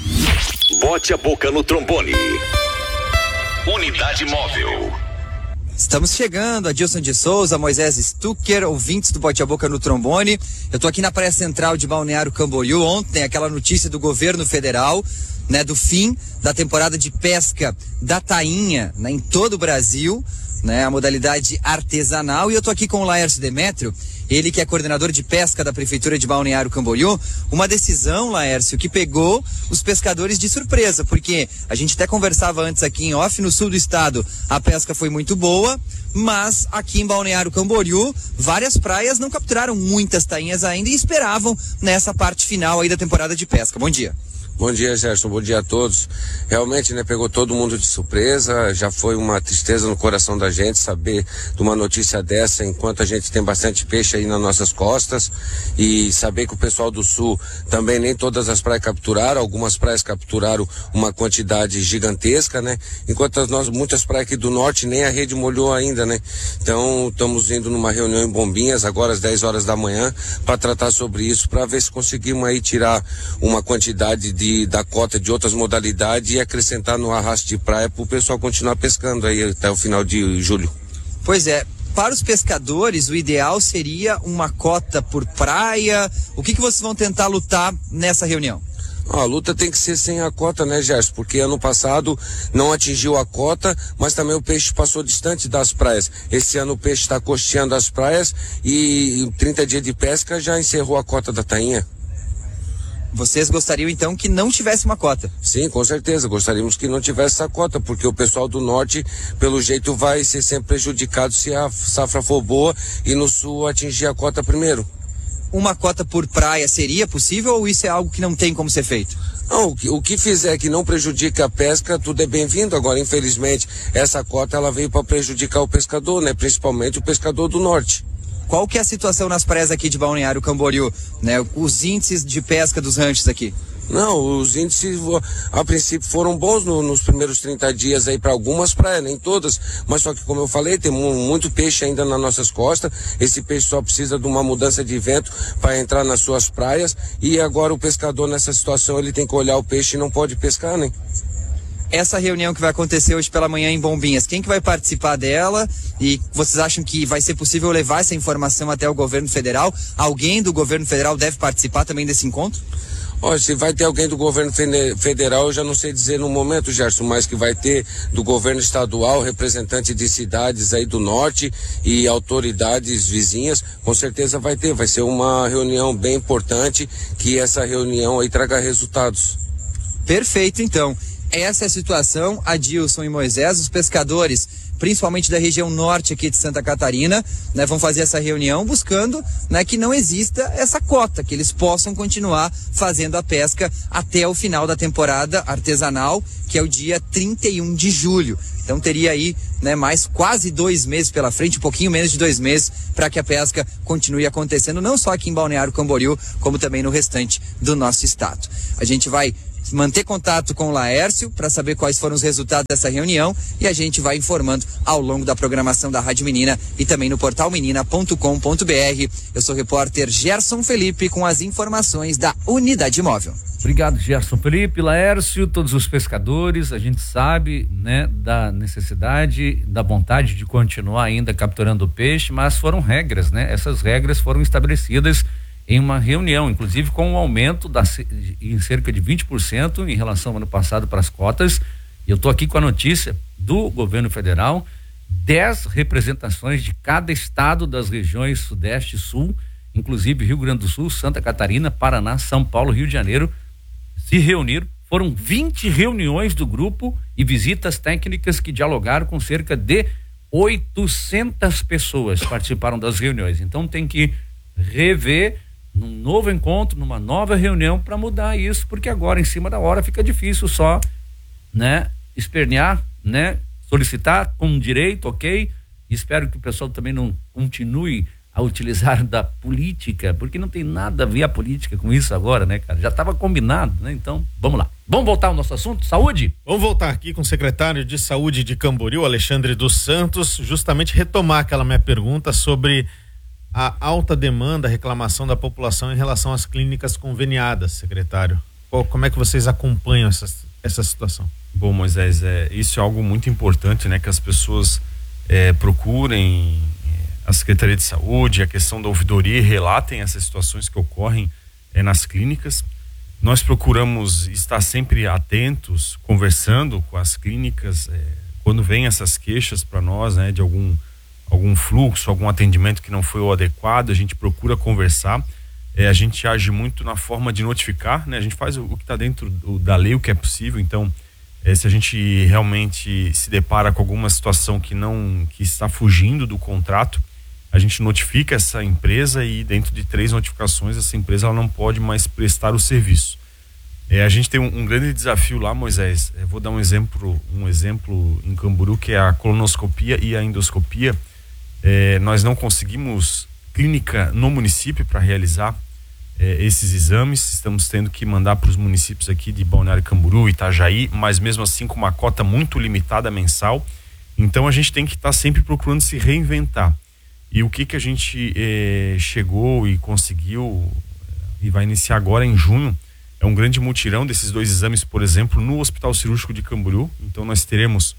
Speaker 3: Bote a boca no trombone. Unidade móvel.
Speaker 11: Estamos chegando, Adilson de Souza, Moisés Stucker, ouvintes do Bote a Boca no Trombone. Eu tô aqui na Praia Central de Balneário Camboriú. Ontem, aquela notícia do governo federal, do fim da temporada de pesca da tainha, em todo o Brasil, a modalidade artesanal. E eu tô aqui com o Laércio Demétrio, ele que é coordenador de pesca da Prefeitura de Balneário Camboriú. Uma decisão, Laércio, que pegou os pescadores de surpresa, porque a gente até conversava antes aqui em off, no sul do estado a pesca foi muito boa, mas aqui em Balneário Camboriú, várias praias não capturaram muitas tainhas ainda e esperavam nessa parte final aí da temporada de pesca. Bom dia.
Speaker 21: Bom dia, Gerson, bom dia a todos. Realmente, pegou todo mundo de surpresa, já foi uma tristeza no coração da gente saber de uma notícia dessa, enquanto a gente tem bastante peixe aí nas nossas costas, e saber que o pessoal do sul também nem todas as praias capturaram, algumas praias capturaram uma quantidade gigantesca, enquanto muitas praias aqui do norte nem a rede molhou ainda, Então, estamos indo numa reunião em Bombinhas, agora às 10 horas da manhã, para tratar sobre isso, para ver se conseguimos aí tirar uma quantidade da cota de outras modalidades e acrescentar no arrasto de praia para o pessoal continuar pescando aí até o final de julho.
Speaker 11: Pois é, para os pescadores o ideal seria uma cota por praia. O que vocês vão tentar lutar nessa reunião?
Speaker 21: A luta tem que ser sem a cota, Gerson? Porque ano passado não atingiu a cota, mas também o peixe passou distante das praias. Esse ano o peixe está costeando as praias e em 30 dias de pesca já encerrou a cota da tainha.
Speaker 11: Vocês gostariam então que não tivesse uma cota?
Speaker 21: Sim, com certeza, gostaríamos que não tivesse essa cota, porque o pessoal do norte, pelo jeito, vai ser sempre prejudicado se a safra for boa e no sul atingir a cota primeiro.
Speaker 11: Uma cota por praia seria possível ou isso é algo que não tem como ser feito?
Speaker 21: Não, o que fizer que não prejudique a pesca, tudo é bem-vindo. Agora, infelizmente, essa cota ela veio para prejudicar o pescador, principalmente o pescador do norte.
Speaker 11: Qual que é a situação nas praias aqui de Balneário Camboriú, Os índices de pesca dos ranchos aqui?
Speaker 21: Não, os índices a princípio foram bons nos primeiros 30 dias aí para algumas praias, nem todas, mas só que como eu falei, tem muito peixe ainda nas nossas costas. Esse peixe só precisa de uma mudança de vento para entrar nas suas praias, e agora o pescador nessa situação ele tem que olhar o peixe e não pode pescar,
Speaker 11: Essa reunião que vai acontecer hoje pela manhã em Bombinhas, quem que vai participar dela? E vocês acham que vai ser possível levar essa informação até o governo federal? Alguém do governo federal deve participar também desse encontro?
Speaker 21: Olha, se vai ter alguém do governo federal, eu já não sei dizer no momento, Gerson, mas que vai ter do governo estadual, representante de cidades aí do norte e autoridades vizinhas, com certeza vai ter. Vai ser uma reunião bem importante, que essa reunião aí traga resultados.
Speaker 11: Perfeito, então. Essa é a situação, Adilson e Moisés, os pescadores, principalmente da região norte aqui de Santa Catarina, né, vão fazer essa reunião buscando, né, que não exista essa cota, que eles possam continuar fazendo a pesca até o final da temporada artesanal, que é o dia 31 de julho. Então teria aí, né, mais quase 2 meses pela frente, um pouquinho menos de 2 meses, para que a pesca continue acontecendo, não só aqui em Balneário Camboriú, como também no restante do nosso estado. A gente vai manter contato com o Laércio para saber quais foram os resultados dessa reunião e a gente vai informando ao longo da programação da Rádio Menina e também no portal menina.com.br. Eu sou o repórter Gerson Felipe com as informações da Unidade Móvel.
Speaker 9: Obrigado, Gerson Felipe, Laércio, todos os pescadores. A gente sabe, né, da necessidade, da vontade de continuar ainda capturando peixe, mas foram regras, né? Essas regras foram estabelecidas em uma reunião, inclusive com um aumento em cerca de 20% em relação ao ano passado para as cotas. Eu estou aqui com a notícia do governo federal: 10 representações de cada estado das regiões Sudeste e Sul, inclusive Rio Grande do Sul, Santa Catarina, Paraná, São Paulo, Rio de Janeiro, se reuniram. Foram 20 reuniões do grupo e visitas técnicas que dialogaram com cerca de 800 pessoas participaram das reuniões. Então tem que rever num novo encontro, numa nova reunião para mudar isso, porque agora em cima da hora fica difícil só, né, espernear, né, solicitar com direito, ok? Espero que o pessoal também não continue a utilizar da política, porque não tem nada a ver a política com isso agora, né, cara? Já estava combinado, né? Então, vamos lá. Vamos voltar ao nosso assunto, saúde?
Speaker 2: Vamos voltar aqui com o secretário de Saúde de Camboriú, Alexandre dos Santos, justamente retomar aquela minha pergunta sobre a alta demanda, a reclamação da população em relação às clínicas conveniadas, secretário. Como é que vocês acompanham essa situação?
Speaker 20: Bom, Moisés, isso é algo muito importante, né? Que as pessoas procurem a Secretaria de Saúde, a questão da ouvidoria, e relatem essas situações que ocorrem nas clínicas. Nós procuramos estar sempre atentos, conversando com as clínicas, quando vem essas queixas para nós, né? De algum fluxo, algum atendimento que não foi o adequado, a gente procura conversar. A gente age muito na forma de notificar, né? A gente faz o que está dentro da lei, o que é possível. Então, se a gente realmente se depara com alguma situação que está fugindo do contrato, a gente notifica essa empresa e dentro de 3 notificações essa empresa ela não pode mais prestar o serviço. A gente tem um grande desafio lá, Moisés. Vou dar um exemplo em Camboriú, que é a colonoscopia e a endoscopia. Nós não conseguimos clínica no município para realizar esses exames. Estamos tendo que mandar para os municípios aqui de Balneário Camboriú, Itajaí, mas mesmo assim com uma cota muito limitada mensal. Então a gente tem que estar sempre procurando se reinventar. E o que a gente chegou e conseguiu e vai iniciar agora em junho é um grande mutirão desses 2 exames, por exemplo, no Hospital Cirúrgico de Camboriú. Então nós teremos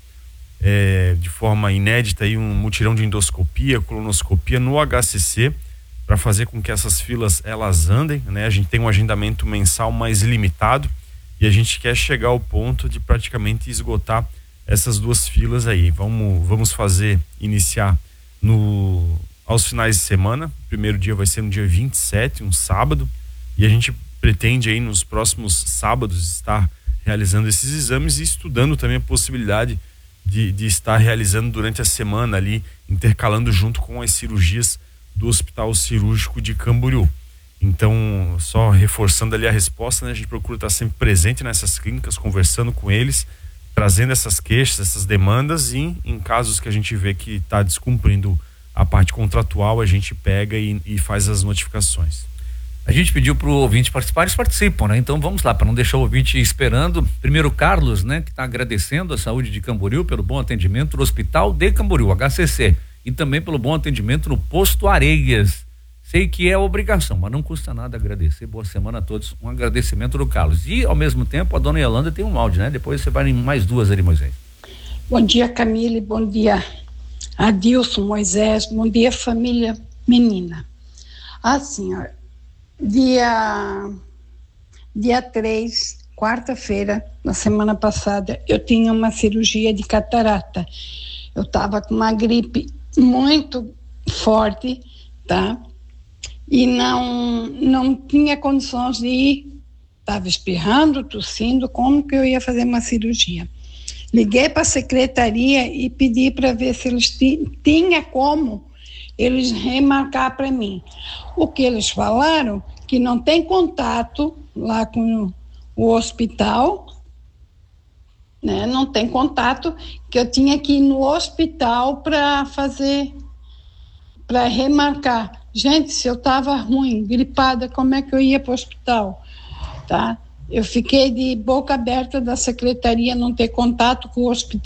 Speaker 20: de forma inédita aí um mutirão de endoscopia, colonoscopia no HCC, para fazer com que essas filas elas andem, né? A gente tem um agendamento mensal mais limitado e a gente quer chegar ao ponto de praticamente esgotar essas 2 filas aí. Vamos iniciar aos finais de semana. O primeiro dia vai ser no dia 27, um sábado, e a gente pretende aí nos próximos sábados estar realizando esses exames e estudando também a possibilidade de estar realizando durante a semana ali, intercalando junto com as cirurgias do Hospital Cirúrgico de Camboriú. Então, só reforçando ali a resposta, né? A gente procura estar sempre presente nessas clínicas, conversando com eles, trazendo essas queixas, essas demandas, e em casos que a gente vê que está descumprindo a parte contratual, a gente pega e faz as notificações.
Speaker 9: A gente pediu para o ouvinte participar, eles participam, né? Então vamos lá, para não deixar o ouvinte esperando. Primeiro o Carlos, né? Que está agradecendo a Saúde de Camboriú pelo bom atendimento no Hospital de Camboriú, HCC, e também pelo bom atendimento no Posto Areias. Sei que é obrigação, mas não custa nada agradecer. Boa semana a todos. Um agradecimento do Carlos. E ao mesmo tempo a dona Yolanda tem um áudio, né? Depois você vai em mais 2 ali, Moisés.
Speaker 1: Bom dia, Camille. Bom dia, Adilson, Moisés. Bom dia, família Menina. Assim, ó, dia dia 3, quarta-feira, na semana passada, eu tinha uma cirurgia de catarata. Eu estava com uma gripe muito forte, tá? E não tinha condições de ir. Estava espirrando, tossindo, como que eu ia fazer uma cirurgia? Liguei para a secretaria e pedi para ver se eles tinha como eles remarcar para mim. O que eles falaram, que não tem contato lá com o hospital, né? Não tem contato, que eu tinha que ir no hospital para remarcar. Gente, se eu estava ruim, gripada, como é que eu ia para o hospital? Tá? Eu fiquei de boca aberta da secretaria, não ter contato com o hospital.